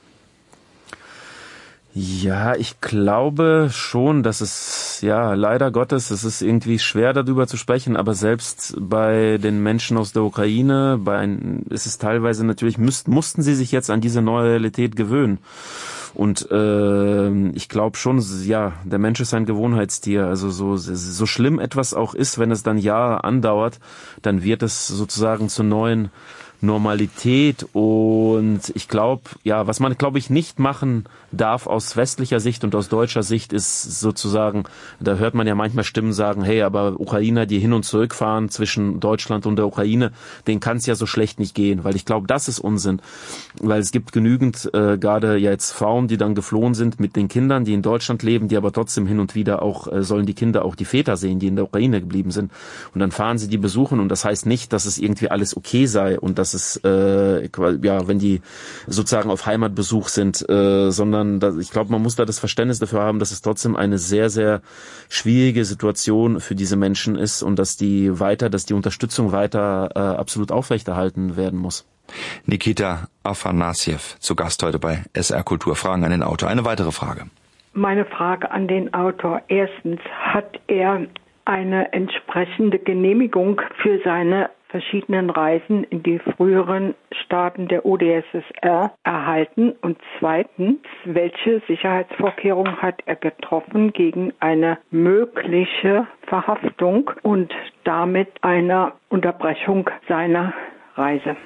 Ja, ich glaube schon, dass es, leider Gottes, es ist irgendwie schwer darüber zu sprechen, aber selbst bei den Menschen aus der Ukraine, ist es teilweise natürlich, mussten sie sich jetzt an diese neue Realität gewöhnen. Und ich glaube schon, der Mensch ist ein Gewohnheitstier. Also so schlimm etwas auch ist, wenn es dann Jahre andauert, dann wird es sozusagen zur neuen Normalität. Und ich glaube, was man, glaube ich, nicht machen darf aus westlicher Sicht und aus deutscher Sicht ist sozusagen, da hört man ja manchmal Stimmen sagen, hey, aber Ukrainer, die hin und zurück fahren zwischen Deutschland und der Ukraine, denen kann es ja so schlecht nicht gehen, weil ich glaube, das ist Unsinn, weil es gibt genügend, gerade jetzt Frauen, die dann geflohen sind mit den Kindern, die in Deutschland leben, die aber trotzdem hin und wieder auch, sollen die Kinder auch die Väter sehen, die in der Ukraine geblieben sind und dann fahren sie die besuchen und das heißt nicht, dass es irgendwie alles okay sei und dass es, wenn die sozusagen auf Heimatbesuch sind, sondern ich glaube, man muss da das Verständnis dafür haben, dass es trotzdem eine sehr, sehr schwierige Situation für diese Menschen ist und dass die Unterstützung weiter absolut aufrechterhalten werden muss.
Nikita Afanassjew, zu Gast heute bei SR Kultur. Fragen an den Autor. Eine weitere Frage.
Meine Frage an den Autor. Erstens, hat er eine entsprechende Genehmigung für seine verschiedenen Reisen in die früheren Staaten der UdSSR erhalten? Und zweitens, welche Sicherheitsvorkehrungen hat er getroffen gegen eine mögliche Verhaftung und damit eine Unterbrechung seiner Reise?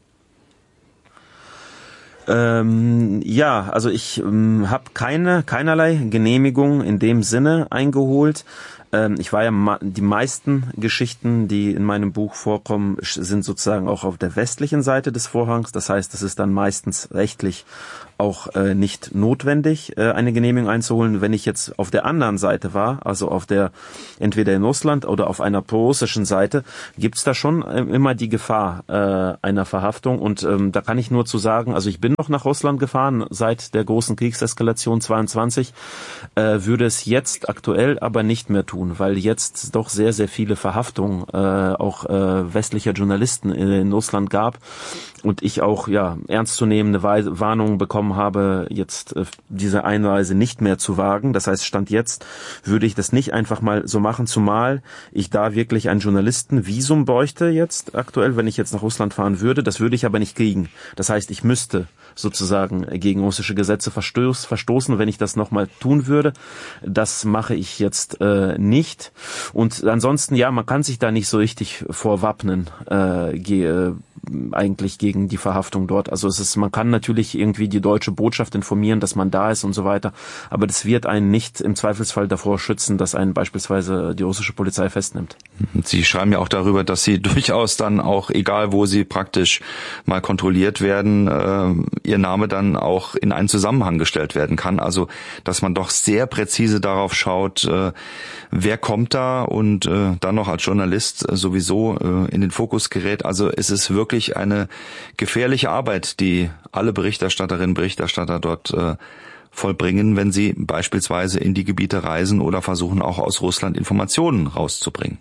Also ich habe keinerlei Genehmigung in dem Sinne eingeholt. Ich war ja, die meisten Geschichten, die in meinem Buch vorkommen, sind sozusagen auch auf der westlichen Seite des Vorhangs. Das heißt, es ist dann meistens rechtlich auch nicht notwendig, eine Genehmigung einzuholen. Wenn ich jetzt auf der anderen Seite war, also auf der entweder in Russland oder auf einer pro-russischen Seite, gibt's da schon immer die Gefahr einer Verhaftung. Und da kann ich nur zu sagen, also ich bin noch nach Russland gefahren seit der großen Kriegseskalation 22, würde es jetzt aktuell aber nicht mehr tun, weil jetzt doch sehr, sehr viele Verhaftungen auch westlicher Journalisten in Russland gab und ich auch ernstzunehmende Warnungen bekommen habe, jetzt diese Einreise nicht mehr zu wagen. Das heißt, Stand jetzt würde ich das nicht einfach mal so machen, zumal ich da wirklich ein Journalistenvisum bräuchte jetzt aktuell, wenn ich jetzt nach Russland fahren würde. Das würde ich aber nicht kriegen. Das heißt, ich müsste sozusagen gegen russische Gesetze verstoßen, wenn ich das nochmal tun würde. Das mache ich jetzt nicht. Und ansonsten, man kann sich da nicht so richtig vorwappnen, eigentlich gegen die Verhaftung dort. Also man kann natürlich irgendwie die deutsche Botschaft informieren, dass man da ist und so weiter, aber das wird einen nicht im Zweifelsfall davor schützen, dass einen beispielsweise die russische Polizei festnimmt.
Sie schreiben ja auch darüber, dass Sie durchaus dann auch, egal wo Sie praktisch mal kontrolliert werden, Ihr Name dann auch in einen Zusammenhang gestellt werden kann. Also, dass man doch sehr präzise darauf schaut, wer kommt da und dann noch als Journalist sowieso in den Fokus gerät. Also es ist wirklich eine gefährliche Arbeit, die alle Berichterstatterinnen und Berichterstatter dort vollbringen, wenn sie beispielsweise in die Gebiete reisen oder versuchen auch aus Russland Informationen rauszubringen.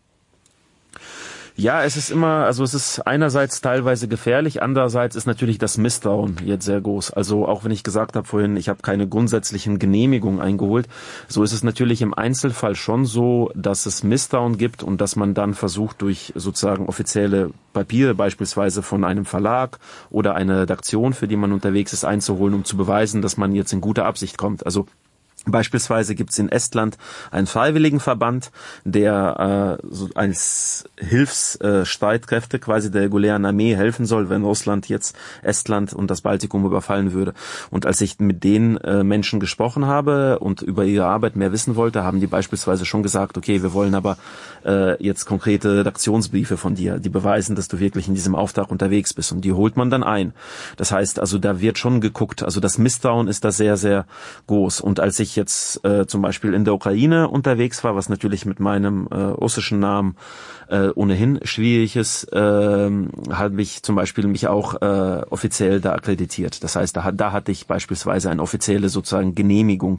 Ja, es ist einerseits teilweise gefährlich, andererseits ist natürlich das Misstrauen jetzt sehr groß. Also auch wenn ich gesagt habe vorhin, ich habe keine grundsätzlichen Genehmigungen eingeholt, so ist es natürlich im Einzelfall schon so, dass es Misstrauen gibt und dass man dann versucht, durch sozusagen offizielle Papiere beispielsweise von einem Verlag oder einer Redaktion, für die man unterwegs ist, einzuholen, um zu beweisen, dass man jetzt in guter Absicht kommt. Also beispielsweise gibt es in Estland einen Freiwilligenverband, der als Hilfsstreitkräfte quasi der regulären Armee helfen soll, wenn Russland jetzt Estland und das Baltikum überfallen würde. Und als ich mit den Menschen gesprochen habe und über ihre Arbeit mehr wissen wollte, haben die beispielsweise schon gesagt, okay, wir wollen aber jetzt konkrete Redaktionsbriefe von dir, die beweisen, dass du wirklich in diesem Auftrag unterwegs bist. Und die holt man dann ein. Das heißt, also da wird schon geguckt. Also das Misstrauen ist da sehr, sehr groß. Und als ich jetzt zum Beispiel in der Ukraine unterwegs war, was natürlich mit meinem russischen Namen ohnehin schwierig ist, habe ich zum Beispiel mich auch offiziell da akkreditiert. Das heißt, da hatte ich beispielsweise eine offizielle sozusagen Genehmigung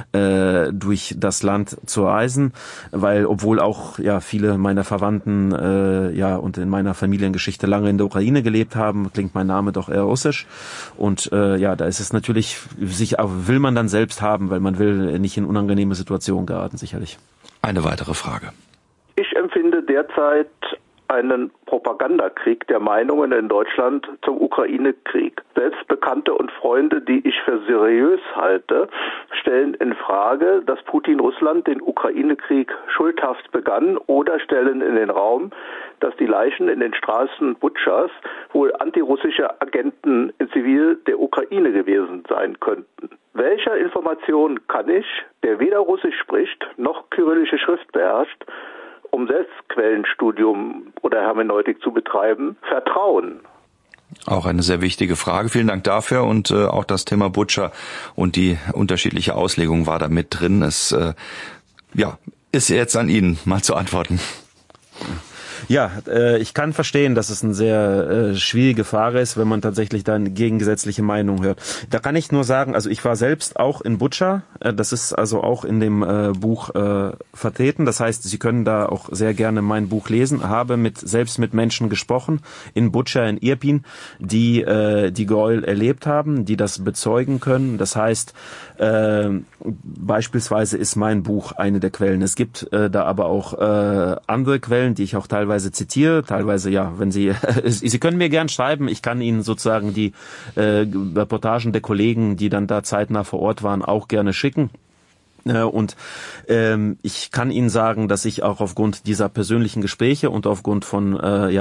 durch das Land zu reisen, weil obwohl auch viele meiner Verwandten und in meiner Familiengeschichte lange in der Ukraine gelebt haben, klingt mein Name doch eher russisch. Und da ist es natürlich, will man dann selbst haben, weil man will nicht in unangenehme Situationen geraten, sicherlich.
Eine weitere Frage.
Ich empfinde derzeit einen Propagandakrieg der Meinungen in Deutschland zum Ukraine-Krieg. Selbst Bekannte und Freunde, die ich für seriös halte, stellen in Frage, dass Putin Russland den Ukraine-Krieg schuldhaft begann oder stellen in den Raum, dass die Leichen in den Straßen Butschas wohl antirussische Agenten in Zivil der Ukraine gewesen sein könnten. Welcher Information kann ich, der weder Russisch spricht, noch kyrillische Schrift beherrscht, um Selbstquellenstudium oder Hermeneutik zu betreiben, vertrauen?
Auch eine sehr wichtige Frage. Vielen Dank dafür. Und auch das Thema Butscha und die unterschiedliche Auslegung war da mit drin. Es ist jetzt an Ihnen, mal zu antworten.
Ja, ich kann verstehen, dass es eine sehr schwierige Frage ist, wenn man tatsächlich da eine gegensätzliche Meinung hört. Da kann ich nur sagen, also ich war selbst auch in Butscha, das ist also auch in dem Buch vertreten. Das heißt, Sie können da auch sehr gerne mein Buch lesen. Habe selbst mit Menschen gesprochen in Butscha, in Irpin, die Gräuel erlebt haben, die das bezeugen können. Das heißt, beispielsweise ist mein Buch eine der Quellen. Es gibt da aber auch andere Quellen, die ich auch teilweise zitiere, teilweise ja, wenn Sie können mir gern schreiben, ich kann Ihnen sozusagen die Reportagen der Kollegen, die dann da zeitnah vor Ort waren, auch gerne schicken. Und ich kann Ihnen sagen, dass ich auch aufgrund dieser persönlichen Gespräche und aufgrund von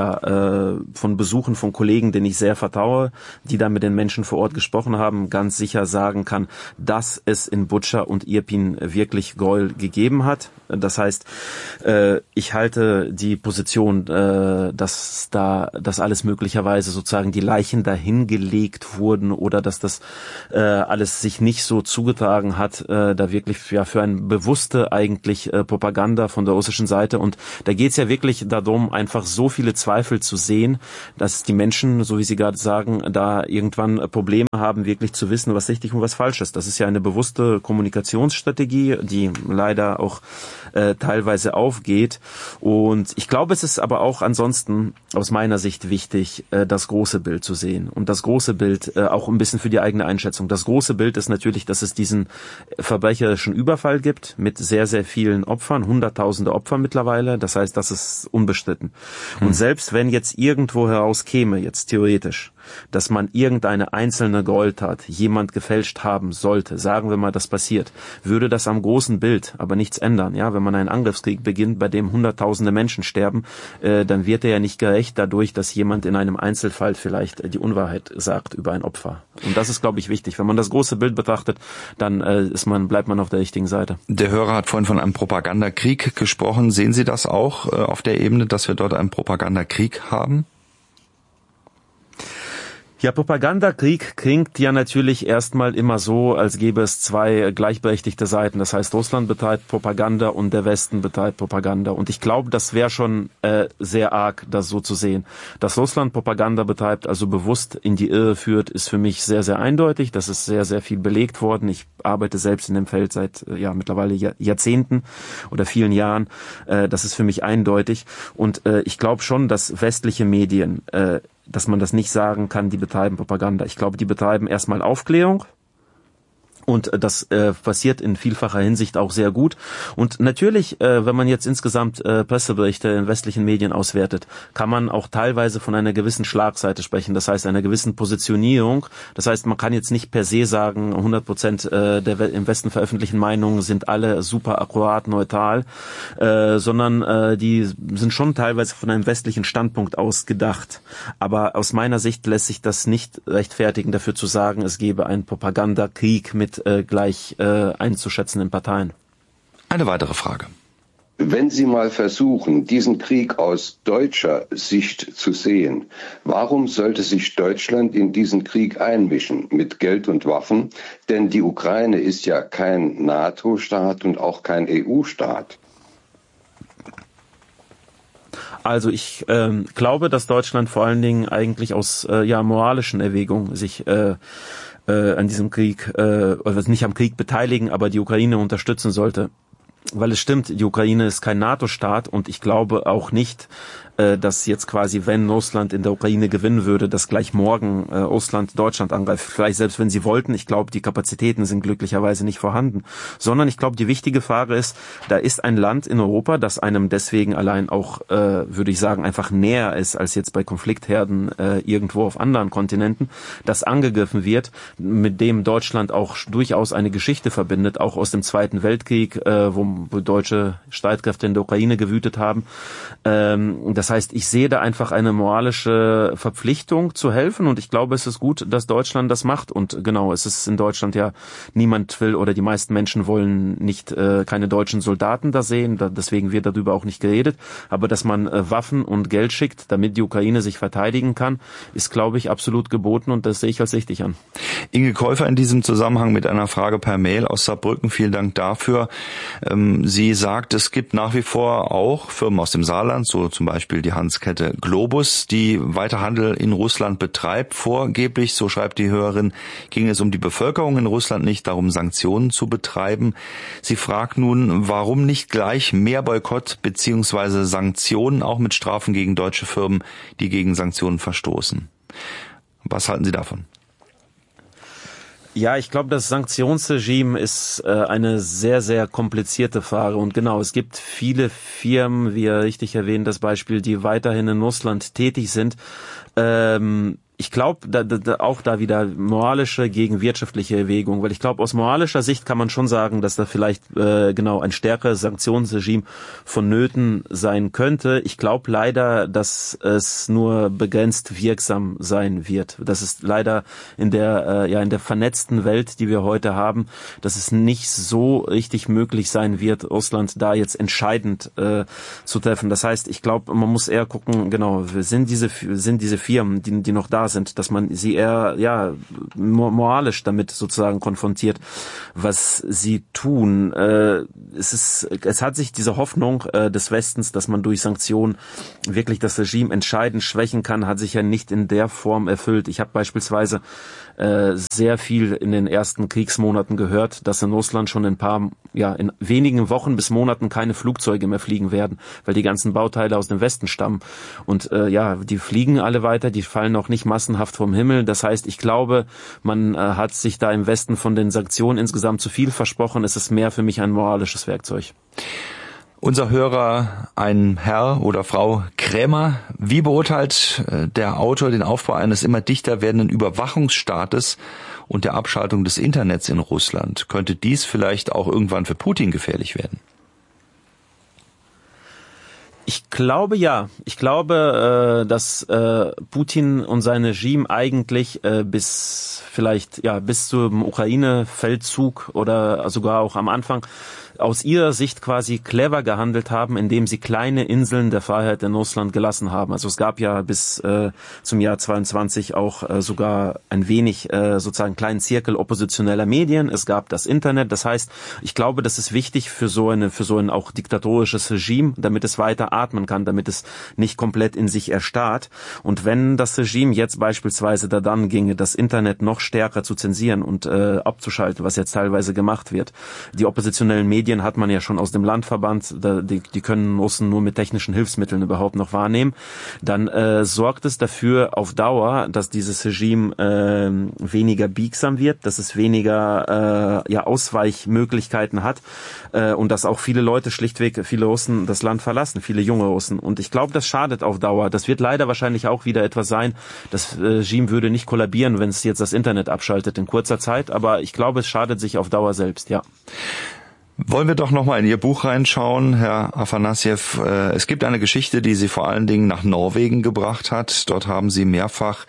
Besuchen von Kollegen, denen ich sehr vertraue, die da mit den Menschen vor Ort gesprochen haben, ganz sicher sagen kann, dass es in Butscha und Irpin wirklich Gräuel gegeben hat. Das heißt, ich halte die Position, dass alles möglicherweise sozusagen die Leichen dahin gelegt wurden oder dass das alles sich nicht so zugetragen hat, da wirklich für eine bewusste eigentlich Propaganda von der russischen Seite. Und da geht es ja wirklich darum, einfach so viele Zweifel zu sehen, dass die Menschen, so wie Sie gerade sagen, da irgendwann Probleme haben, wirklich zu wissen, was richtig und was falsch ist. Das ist ja eine bewusste Kommunikationsstrategie, die leider auch teilweise aufgeht. Und ich glaube, es ist aber auch ansonsten aus meiner Sicht wichtig, das große Bild zu sehen. Und das große Bild auch ein bisschen für die eigene Einschätzung. Das große Bild ist natürlich, dass es diesen verbrecherischen Überfall gibt mit sehr, sehr vielen Opfern, hunderttausende Opfer mittlerweile. Das heißt, das ist unbestritten. Und selbst wenn jetzt irgendwo herauskäme, jetzt theoretisch, dass man irgendeine einzelne Gräueltat jemand gefälscht haben sollte, sagen wir mal, das passiert, würde das am großen Bild aber nichts ändern. Ja, wenn man einen Angriffskrieg beginnt, bei dem hunderttausende Menschen sterben, dann wird er ja nicht gerecht dadurch, dass jemand in einem Einzelfall vielleicht die Unwahrheit sagt über ein Opfer. Und das ist, glaube ich, wichtig. Wenn man das große Bild betrachtet, dann bleibt man auf der richtigen Seite.
Der Hörer hat vorhin von einem Propagandakrieg gesprochen. Sehen Sie das auch auf der Ebene, dass wir dort einen Propagandakrieg haben?
Ja, Propagandakrieg klingt ja natürlich erstmal immer so, als gäbe es zwei gleichberechtigte Seiten. Das heißt, Russland betreibt Propaganda und der Westen betreibt Propaganda. Und ich glaube, das wäre schon sehr arg, das so zu sehen. Dass Russland Propaganda betreibt, also bewusst in die Irre führt, ist für mich sehr, sehr eindeutig. Das ist sehr, sehr viel belegt worden. Ich arbeite selbst in dem Feld seit mittlerweile Jahrzehnten oder vielen Jahren. Das ist für mich eindeutig. Und ich glaube schon, dass westliche Medien dass man das nicht sagen kann, die betreiben Propaganda. Ich glaube, die betreiben erstmal Aufklärung. Und das passiert in vielfacher Hinsicht auch sehr gut. Und natürlich, wenn man jetzt insgesamt Presseberichte in westlichen Medien auswertet, kann man auch teilweise von einer gewissen Schlagseite sprechen. Das heißt, einer gewissen Positionierung. Das heißt, man kann jetzt nicht per se sagen, 100% der im Westen veröffentlichten Meinungen sind alle super akkurat, neutral, sondern die sind schon teilweise von einem westlichen Standpunkt aus gedacht. Aber aus meiner Sicht lässt sich das nicht rechtfertigen, dafür zu sagen, es gebe einen Propagandakrieg mit gleich einzuschätzenden Parteien.
Eine weitere Frage.
Wenn Sie mal versuchen, diesen Krieg aus deutscher Sicht zu sehen, warum sollte sich Deutschland in diesen Krieg einmischen mit Geld und Waffen? Denn die Ukraine ist ja kein NATO-Staat und auch kein EU-Staat.
Also ich glaube, dass Deutschland vor allen Dingen eigentlich aus moralischen Erwägungen sich an diesem Krieg, oder nicht am Krieg beteiligen, aber die Ukraine unterstützen sollte. Weil es stimmt, die Ukraine ist kein NATO-Staat und ich glaube auch nicht, dass jetzt quasi, wenn Russland in der Ukraine gewinnen würde, dass gleich morgen Russland Deutschland angreift. Vielleicht selbst wenn sie wollten. Ich glaube, die Kapazitäten sind glücklicherweise nicht vorhanden. Sondern ich glaube, die wichtige Frage ist, da ist ein Land in Europa, das einem deswegen allein auch, würde ich sagen, einfach näher ist als jetzt bei Konfliktherden irgendwo auf anderen Kontinenten, das angegriffen wird, mit dem Deutschland auch durchaus eine Geschichte verbindet, auch aus dem Zweiten Weltkrieg, wo deutsche Streitkräfte in der Ukraine gewütet haben. Das heißt, ich sehe da einfach eine moralische Verpflichtung zu helfen und ich glaube, es ist gut, dass Deutschland das macht. Und genau, es ist in Deutschland ja, niemand will oder die meisten Menschen wollen nicht keine deutschen Soldaten da sehen, deswegen wird darüber auch nicht geredet. Aber dass man Waffen und Geld schickt, damit die Ukraine sich verteidigen kann, ist, glaube ich, absolut geboten und das sehe ich als richtig an.
Inge Käufer in diesem Zusammenhang mit einer Frage per Mail aus Saarbrücken. Vielen Dank dafür. Sie sagt, es gibt nach wie vor auch Firmen aus dem Saarland, so zum Beispiel die Handelskette Globus, die weiter Handel in Russland betreibt. Vorgeblich, so schreibt die Hörerin, ging es um die Bevölkerung in Russland, nicht darum, Sanktionen zu betreiben. Sie fragt nun, warum nicht gleich mehr Boykott bzw. Sanktionen, auch mit Strafen gegen deutsche Firmen, die gegen Sanktionen verstoßen. Was halten Sie davon?
Ja, ich glaube, das Sanktionsregime ist eine sehr, sehr komplizierte Frage. Und genau, es gibt viele Firmen, wie er richtig erwähnt, das Beispiel, die weiterhin in Russland tätig sind. Ich glaube, auch da wieder moralische gegen wirtschaftliche Erwägung, weil ich glaube, aus moralischer Sicht kann man schon sagen, dass da vielleicht ein stärkeres Sanktionsregime vonnöten sein könnte. Ich glaube leider, dass es nur begrenzt wirksam sein wird. Das ist leider in der vernetzten Welt, die wir heute haben, dass es nicht so richtig möglich sein wird, Russland da jetzt entscheidend zu treffen. Das heißt, ich glaube, man muss eher gucken, genau, sind diese Firmen, die noch da sind, dass man sie eher moralisch damit sozusagen konfrontiert, was sie tun. Es hat sich diese Hoffnung des Westens, dass man durch Sanktionen wirklich das Regime entscheidend schwächen kann, hat sich ja nicht in der Form erfüllt. Ich habe beispielsweise sehr viel in den ersten Kriegsmonaten gehört, dass in Russland schon in wenigen Wochen bis Monaten keine Flugzeuge mehr fliegen werden, weil die ganzen Bauteile aus dem Westen stammen. Und die fliegen alle weiter, die fallen auch nicht massenhaft vom Himmel. Das heißt, ich glaube, man hat sich da im Westen von den Sanktionen insgesamt zu viel versprochen. Es ist mehr für mich ein moralisches Werkzeug.
Unser Hörer, ein Herr oder Frau Krämer. Wie beurteilt der Autor den Aufbau eines immer dichter werdenden Überwachungsstaates und der Abschaltung des Internets in Russland? Könnte dies vielleicht auch irgendwann für Putin gefährlich werden?
Ich glaube ja. Ich glaube, dass Putin und sein Regime eigentlich bis zum Ukraine-Feldzug oder sogar auch am Anfang aus ihrer Sicht quasi clever gehandelt haben, indem sie kleine Inseln der Freiheit in Russland gelassen haben. Also es gab ja bis zum Jahr 22 auch sogar ein wenig sozusagen kleinen Zirkel oppositioneller Medien. Es gab das Internet. Das heißt, ich glaube, das ist wichtig für so ein auch diktatorisches Regime, damit es weiter atmen kann, damit es nicht komplett in sich erstarrt. Und wenn das Regime jetzt beispielsweise dann ginge, das Internet noch stärker zu zensieren und abzuschalten, was jetzt teilweise gemacht wird, die oppositionellen Medien hat man ja schon aus dem Land verbannt, die können Russen nur mit technischen Hilfsmitteln überhaupt noch wahrnehmen, dann sorgt es dafür auf Dauer, dass dieses Regime weniger biegsam wird, dass es weniger Ausweichmöglichkeiten hat und dass auch viele Russen das Land verlassen, viele junge Russen. Und ich glaube, das schadet auf Dauer. Das wird leider wahrscheinlich auch wieder etwas sein. Das Regime würde nicht kollabieren, wenn es jetzt das Internet abschaltet in kurzer Zeit, aber ich glaube, es schadet sich auf Dauer selbst, ja.
Wollen wir doch nochmal in Ihr Buch reinschauen, Herr Afanassjew. Es gibt eine Geschichte, die Sie vor allen Dingen nach Norwegen gebracht hat. Dort haben Sie mehrfach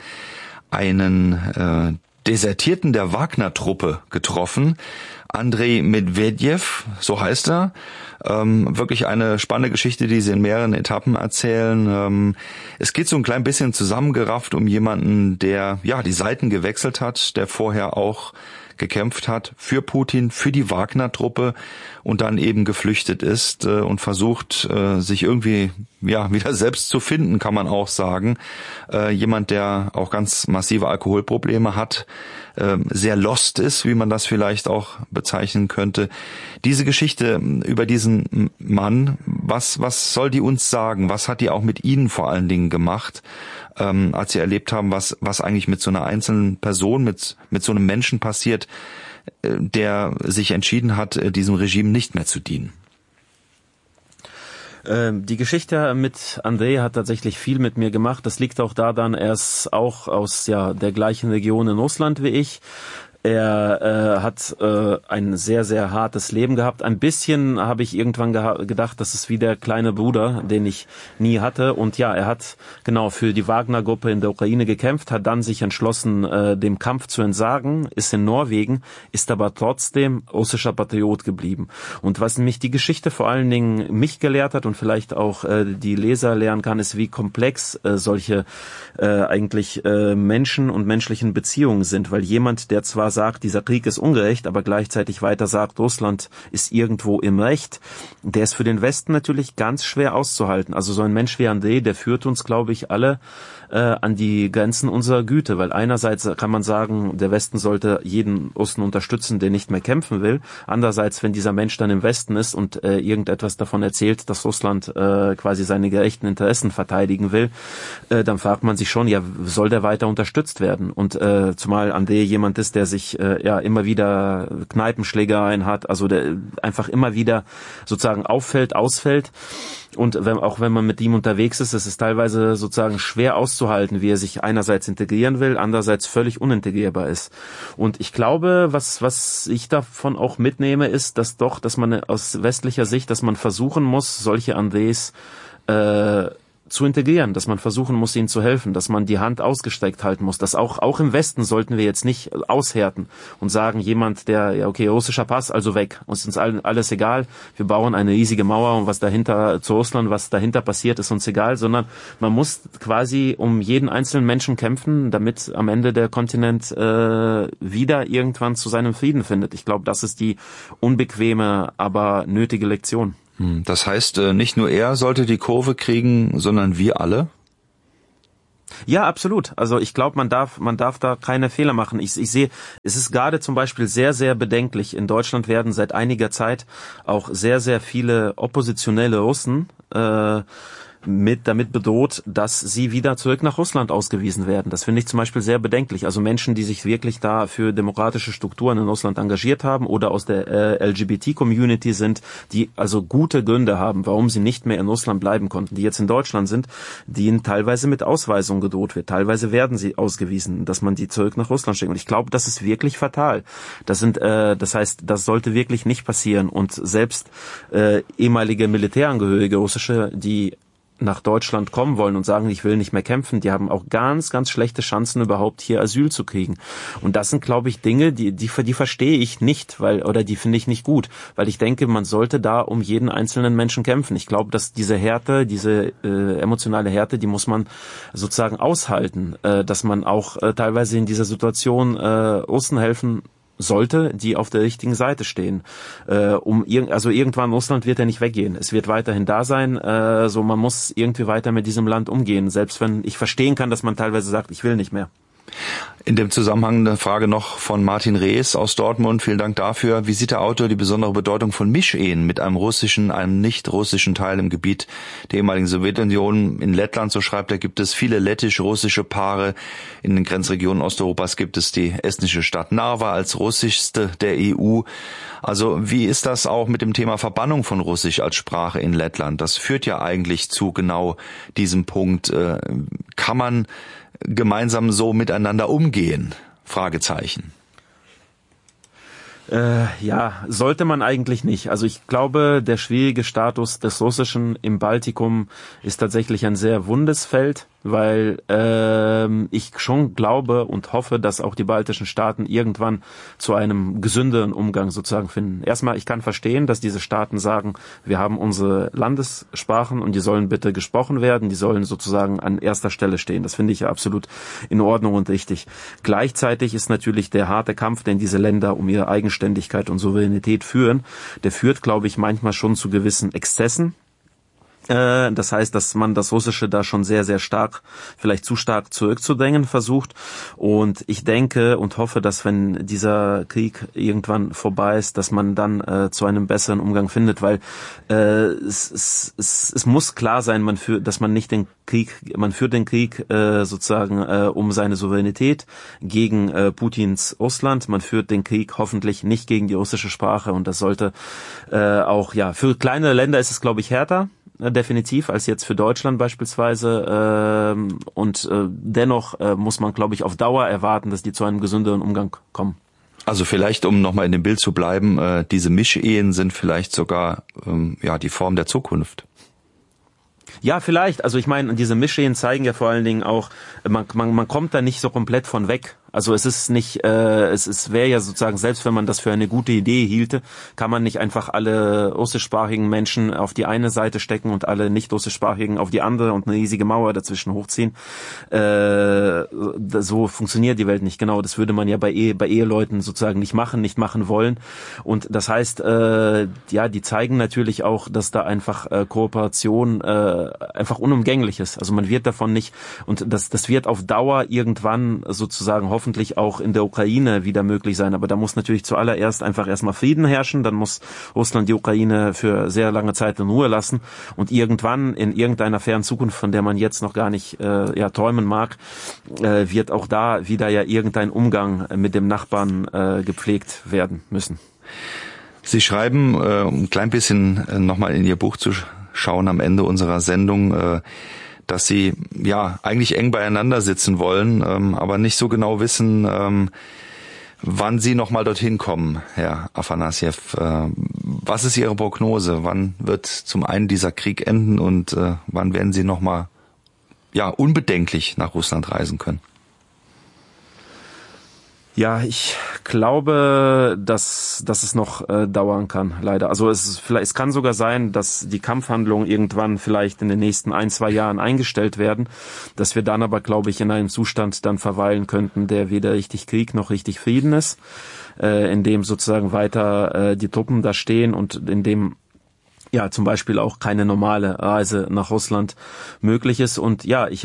einen Desertierten der Wagner-Truppe getroffen. Andrei Medvedev, so heißt er. Wirklich eine spannende Geschichte, die Sie in mehreren Etappen erzählen. Es geht so ein klein bisschen zusammengerafft um jemanden, der die Seiten gewechselt hat, der vorher auch gekämpft hat für Putin, für die Wagner-Truppe und dann eben geflüchtet ist und versucht, sich irgendwie wieder selbst zu finden, kann man auch sagen. Jemand, der auch ganz massive Alkoholprobleme hat, sehr lost ist, wie man das vielleicht auch bezeichnen könnte. Diese Geschichte über diesen Mann, was soll die uns sagen? Was hat die auch mit Ihnen vor allen Dingen gemacht, als Sie erlebt haben, was eigentlich mit so einer einzelnen Person, mit so einem Menschen passiert, der sich entschieden hat, diesem Regime nicht mehr zu dienen?
Die Geschichte mit Andrei hat tatsächlich viel mit mir gemacht. Das liegt auch daran, er ist auch aus der gleichen Region in Russland wie ich. Er hat ein sehr, sehr hartes Leben gehabt. Ein bisschen habe ich irgendwann gedacht, das ist wie der kleine Bruder, den ich nie hatte. Und ja, er hat genau für die Wagner-Gruppe in der Ukraine gekämpft, hat dann sich entschlossen, dem Kampf zu entsagen, ist in Norwegen, ist aber trotzdem russischer Patriot geblieben. Und was mich die Geschichte vor allen Dingen mich gelehrt hat und vielleicht auch die Leser lernen kann, ist, wie komplex solche eigentlich Menschen und menschlichen Beziehungen sind. Weil jemand, der zwar sagt, dieser Krieg ist ungerecht, aber gleichzeitig weiter sagt, Russland ist irgendwo im Recht, der ist für den Westen natürlich ganz schwer auszuhalten. Also so ein Mensch wie Andrei, der führt uns, glaube ich, alle an die Grenzen unserer Güte, weil einerseits kann man sagen, der Westen sollte jeden Russen unterstützen, der nicht mehr kämpfen will. Andererseits, wenn dieser Mensch dann im Westen ist und irgendetwas davon erzählt, dass Russland quasi seine gerechten Interessen verteidigen will, dann fragt man sich schon, ja, soll der weiter unterstützt werden? Und zumal Andrei jemand ist, der sich immer wieder Kneipenschlägereien hat, also der einfach immer wieder sozusagen auffällt, ausfällt. Und auch wenn man mit ihm unterwegs ist, es ist teilweise sozusagen schwer auszuhalten, wie er sich einerseits integrieren will, andererseits völlig unintegrierbar ist. Und ich glaube, was ich davon auch mitnehme, ist, dass man aus westlicher Sicht, dass man versuchen muss, solche Andres zu integrieren, dass man versuchen muss, ihnen zu helfen, dass man die Hand ausgestreckt halten muss, dass auch im Westen sollten wir jetzt nicht aushärten und sagen, jemand, der, ja okay, russischer Pass, also weg, uns ist alles egal, wir bauen eine riesige Mauer und was dahinter zu Russland, was dahinter passiert, ist uns egal, sondern man muss quasi um jeden einzelnen Menschen kämpfen, damit am Ende der Kontinent wieder irgendwann zu seinem Frieden findet. Ich glaube, das ist die unbequeme, aber nötige Lektion.
Das heißt, nicht nur er sollte die Kurve kriegen, sondern wir alle?
Ja, absolut. Also ich glaube, man darf da keine Fehler machen. Ich sehe, es ist gerade zum Beispiel sehr, sehr bedenklich. In Deutschland werden seit einiger Zeit auch sehr, sehr viele oppositionelle Russen damit bedroht, dass sie wieder zurück nach Russland ausgewiesen werden. Das finde ich zum Beispiel sehr bedenklich. Also Menschen, die sich wirklich da für demokratische Strukturen in Russland engagiert haben oder aus der LGBT-Community sind, die also gute Gründe haben, warum sie nicht mehr in Russland bleiben konnten, die jetzt in Deutschland sind, denen teilweise mit Ausweisung gedroht wird. Teilweise werden sie ausgewiesen, dass man die zurück nach Russland schickt. Und ich glaube, das ist wirklich fatal. Das heißt, das sollte wirklich nicht passieren. Und selbst ehemalige Militärangehörige russische, die nach Deutschland kommen wollen und sagen, ich will nicht mehr kämpfen, die haben auch ganz, ganz schlechte Chancen, überhaupt hier Asyl zu kriegen. Und das sind, glaube ich, Dinge, die verstehe ich nicht, oder die finde ich nicht gut, weil ich denke, man sollte da um jeden einzelnen Menschen kämpfen. Ich glaube, dass diese Härte, diese emotionale Härte, die muss man sozusagen aushalten, dass man auch teilweise in dieser Situation Russen helfen sollte, die auf der richtigen Seite stehen. Also irgendwann Russland wird ja nicht weggehen. Es wird weiterhin da sein. Man muss irgendwie weiter mit diesem Land umgehen. Selbst wenn ich verstehen kann, dass man teilweise sagt, ich will nicht mehr.
In dem Zusammenhang eine Frage noch von Martin Rees aus Dortmund. Vielen Dank dafür. Wie sieht der Autor die besondere Bedeutung von Mischehen mit einem russischen, einem nicht-russischen Teil im Gebiet der ehemaligen Sowjetunion? In Lettland, so schreibt er, gibt es viele lettisch-russische Paare. In den Grenzregionen Osteuropas gibt es die estnische Stadt Narva als russischste der EU. Also wie ist das auch mit dem Thema Verbannung von Russisch als Sprache in Lettland? Das führt ja eigentlich zu genau diesem Punkt. Kann man gemeinsam so miteinander umgehen? Fragezeichen.
Sollte man eigentlich nicht. Also ich glaube, der schwierige Status des Russischen im Baltikum ist tatsächlich ein sehr wundes Feld, weil ich schon glaube und hoffe, dass auch die baltischen Staaten irgendwann zu einem gesünderen Umgang sozusagen finden. Erstmal, ich kann verstehen, dass diese Staaten sagen, wir haben unsere Landessprachen und die sollen bitte gesprochen werden, die sollen sozusagen an erster Stelle stehen. Das finde ich ja absolut in Ordnung und richtig. Gleichzeitig ist natürlich der harte Kampf, den diese Länder um ihre Eigenständigkeit und Souveränität führen, der führt, glaube ich, manchmal schon zu gewissen Exzessen. Das heißt, dass man das Russische da schon sehr, sehr stark, vielleicht zu stark zurückzudrängen versucht. Und ich denke und hoffe, dass wenn dieser Krieg irgendwann vorbei ist, dass man dann zu einem besseren Umgang findet, weil es muss klar sein, man führt den Krieg sozusagen um seine Souveränität gegen Putins Russland. Man führt den Krieg hoffentlich nicht gegen die russische Sprache und das sollte auch, für kleinere Länder ist es, glaube ich, härter. Definitiv, als jetzt für Deutschland beispielsweise. Dennoch muss man, glaube ich, auf Dauer erwarten, dass die zu einem gesünderen Umgang kommen.
Also vielleicht, um nochmal in dem Bild zu bleiben, diese Mischehen sind vielleicht sogar die Form der Zukunft.
Ja, vielleicht. Also ich meine, diese Mischehen zeigen ja vor allen Dingen auch, man kommt da nicht so komplett von weg. Also es ist nicht, es wäre ja sozusagen, selbst wenn man das für eine gute Idee hielte, kann man nicht einfach alle russischsprachigen Menschen auf die eine Seite stecken und alle nicht russischsprachigen auf die andere und eine riesige Mauer dazwischen hochziehen. So funktioniert die Welt nicht. Genau, das würde man ja bei Eheleuten sozusagen nicht machen wollen. Und das heißt, die zeigen natürlich auch, dass da einfach Kooperation einfach unumgänglich ist. Also man wird davon nicht, und das wird auf Dauer irgendwann sozusagen hoffentlich auch in der Ukraine wieder möglich sein. Aber da muss natürlich zuallererst einfach erstmal Frieden herrschen. Dann muss Russland die Ukraine für sehr lange Zeit in Ruhe lassen. Und irgendwann in irgendeiner fernen Zukunft, von der man jetzt noch gar nicht träumen mag, wird auch da wieder ja irgendein Umgang mit dem Nachbarn gepflegt werden müssen.
Sie schreiben, um ein klein bisschen nochmal in Ihr Buch zu schauen am Ende unserer Sendung, dass Sie eigentlich eng beieinander sitzen wollen, aber nicht so genau wissen, wann Sie nochmal dorthin kommen, Herr Afanassjew. Was ist Ihre Prognose? Wann wird zum einen dieser Krieg enden und wann werden Sie nochmal unbedenklich nach Russland reisen können?
Ja, ich glaube, dass es noch dauern kann, leider. Also es kann sogar sein, dass die Kampfhandlungen irgendwann vielleicht in den nächsten 1-2 Jahren eingestellt werden, dass wir dann aber, glaube ich, in einem Zustand dann verweilen könnten, der weder richtig Krieg noch richtig Frieden ist, in dem sozusagen weiter die Truppen da stehen und in dem zum Beispiel auch keine normale Reise nach Russland möglich ist. Und ich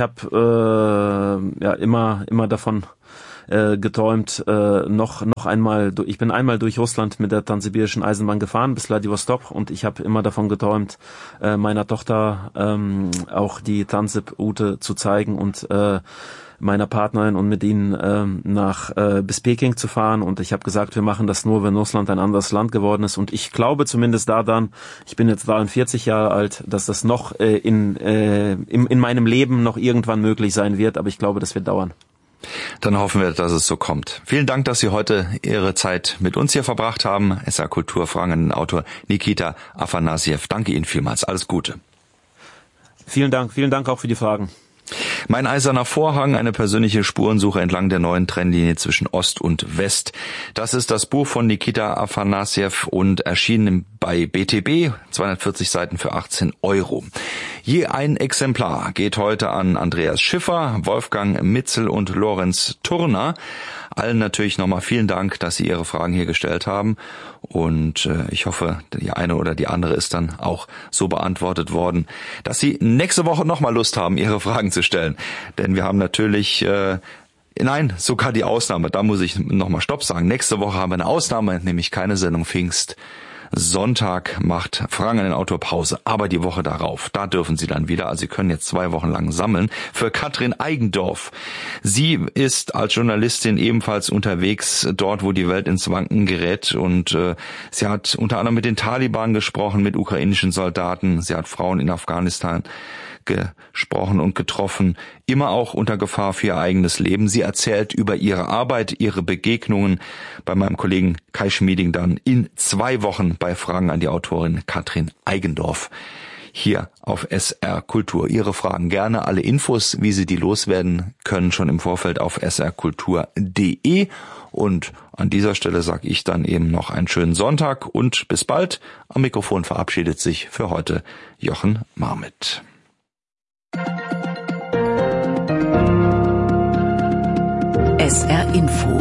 habe immer davon geträumt, noch einmal, ich bin einmal durch Russland mit der Transsibirischen Eisenbahn gefahren bis Wladiwostok und ich habe immer davon geträumt, meiner Tochter auch die Transsib-Route zu zeigen und meiner Partnerin und mit ihnen bis Peking zu fahren. Und ich habe gesagt, wir machen das nur, wenn Russland ein anderes Land geworden ist. Und ich glaube zumindest daran, ich bin jetzt 43 Jahre alt, dass das noch in meinem Leben noch irgendwann möglich sein wird. Aber ich glaube, das wird dauern.
Dann hoffen wir, dass es so kommt. Vielen Dank, dass Sie heute Ihre Zeit mit uns hier verbracht haben. SR Kultur fragen an den Autor Nikita Afanassjew. Danke Ihnen vielmals. Alles Gute.
Vielen Dank auch für die Fragen.
Mein eiserner Vorhang, eine persönliche Spurensuche entlang der neuen Trennlinie zwischen Ost und West. Das ist das Buch von Nikita Afanassjew und erschienen bei BTB, 240 Seiten für 18 €. Je ein Exemplar geht heute an Andreas Schiffer, Wolfgang Mitzel und Lorenz Turner. Allen natürlich nochmal vielen Dank, dass Sie Ihre Fragen hier gestellt haben. Und ich hoffe, die eine oder die andere ist dann auch so beantwortet worden, dass Sie nächste Woche nochmal Lust haben, Ihre Fragen zu stellen. Denn wir haben natürlich, sogar die Ausnahme, da muss ich nochmal Stopp sagen. Nächste Woche haben wir eine Ausnahme, nämlich keine Sendung Pfingst. Sonntag macht Fragen an den Autor Pause, aber die Woche darauf, da dürfen Sie dann wieder, also Sie können jetzt 2 Wochen lang sammeln, für Katrin Eigendorf. Sie ist als Journalistin ebenfalls unterwegs, dort wo die Welt ins Wanken gerät und sie hat unter anderem mit den Taliban gesprochen, mit ukrainischen Soldaten, sie hat Frauen in Afghanistan gesprochen und getroffen, immer auch unter Gefahr für ihr eigenes Leben. Sie erzählt über ihre Arbeit, ihre Begegnungen bei meinem Kollegen Kai Schmieding dann in 2 Wochen bei Fragen an die Autorin Katrin Eigendorf. Hier auf SR Kultur. Ihre Fragen gerne, alle Infos, wie Sie die loswerden können, schon im Vorfeld auf srkultur.de. Und an dieser Stelle sage ich dann eben noch einen schönen Sonntag und bis bald. Am Mikrofon verabschiedet sich für heute Jochen Marmit.
SR Info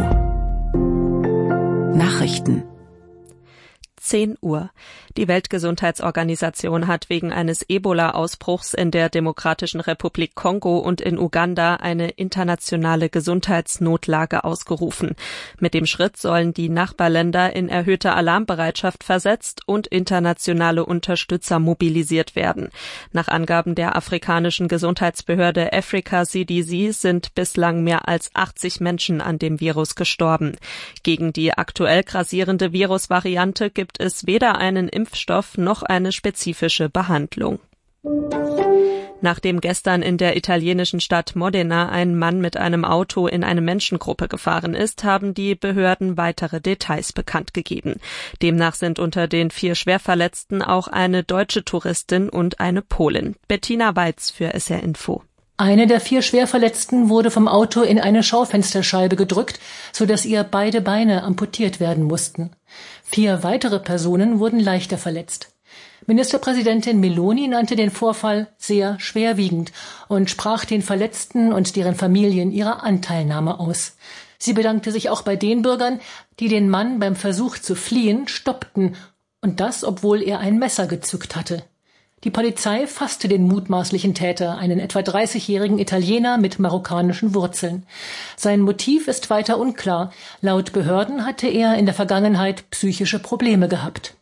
Nachrichten 10 Uhr. Die Weltgesundheitsorganisation hat wegen eines Ebola-Ausbruchs in der Demokratischen Republik Kongo und in Uganda eine internationale Gesundheitsnotlage ausgerufen. Mit dem Schritt sollen die Nachbarländer in erhöhte Alarmbereitschaft versetzt und internationale Unterstützer mobilisiert werden. Nach Angaben der afrikanischen Gesundheitsbehörde Africa CDC sind bislang mehr als 80 Menschen an dem Virus gestorben. Gegen die aktuell grassierende Virusvariante gibt es weder einen Impfstoff noch eine spezifische Behandlung. Nachdem gestern in der italienischen Stadt Modena ein Mann mit einem Auto in eine Menschengruppe gefahren ist, haben die Behörden weitere Details bekannt gegeben. Demnach sind unter den 4 Schwerverletzten auch eine deutsche Touristin und eine Polin. Bettina Weiz für SR Info.
Eine der 4 Schwerverletzten wurde vom Auto in eine Schaufensterscheibe gedrückt, sodass ihr beide Beine amputiert werden mussten. 4 weitere Personen wurden leichter verletzt. Ministerpräsidentin Meloni nannte den Vorfall sehr schwerwiegend und sprach den Verletzten und deren Familien ihre Anteilnahme aus. Sie bedankte sich auch bei den Bürgern, die den Mann beim Versuch zu fliehen stoppten, und das, obwohl er ein Messer gezückt hatte. Die Polizei fasste den mutmaßlichen Täter, einen etwa 30-jährigen Italiener mit marokkanischen Wurzeln. Sein Motiv ist weiter unklar. Laut Behörden hatte er in der Vergangenheit psychische Probleme gehabt.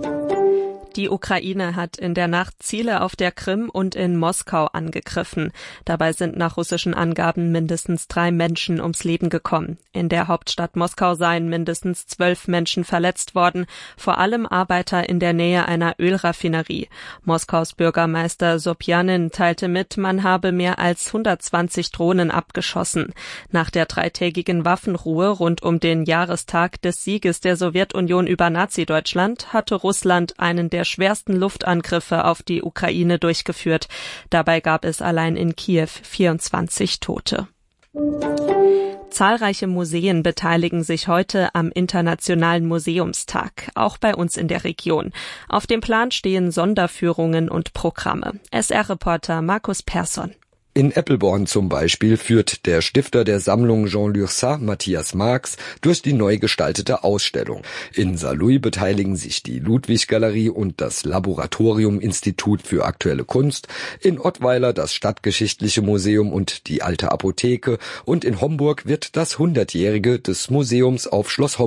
Die Ukraine hat in der Nacht Ziele auf der Krim und in Moskau angegriffen. Dabei sind nach russischen Angaben mindestens 3 Menschen ums Leben gekommen. In der Hauptstadt Moskau seien mindestens 12 Menschen verletzt worden, vor allem Arbeiter in der Nähe einer Ölraffinerie. Moskaus Bürgermeister Sobjanin teilte mit, man habe mehr als 120 Drohnen abgeschossen. Nach der 3-tägigen Waffenruhe rund um den Jahrestag des Sieges der Sowjetunion über Nazi-Deutschland hatte Russland einen der schwersten Luftangriffe auf die Ukraine durchgeführt. Dabei gab es allein in Kiew 24 Tote. Zahlreiche Museen beteiligen sich heute am Internationalen Museumstag, auch bei uns in der Region. Auf dem Plan stehen Sonderführungen und Programme. SR-Reporter Markus Persson.
In Eppelborn zum Beispiel führt der Stifter der Sammlung Jean Lurçat, Matthias Marx, durch die neu gestaltete Ausstellung. In Saarlouis beteiligen sich die Ludwig-Galerie und das Laboratorium-Institut für aktuelle Kunst, in Ottweiler das Stadtgeschichtliche Museum und die Alte Apotheke und in Homburg wird das 100-jährige des Museums auf Schloss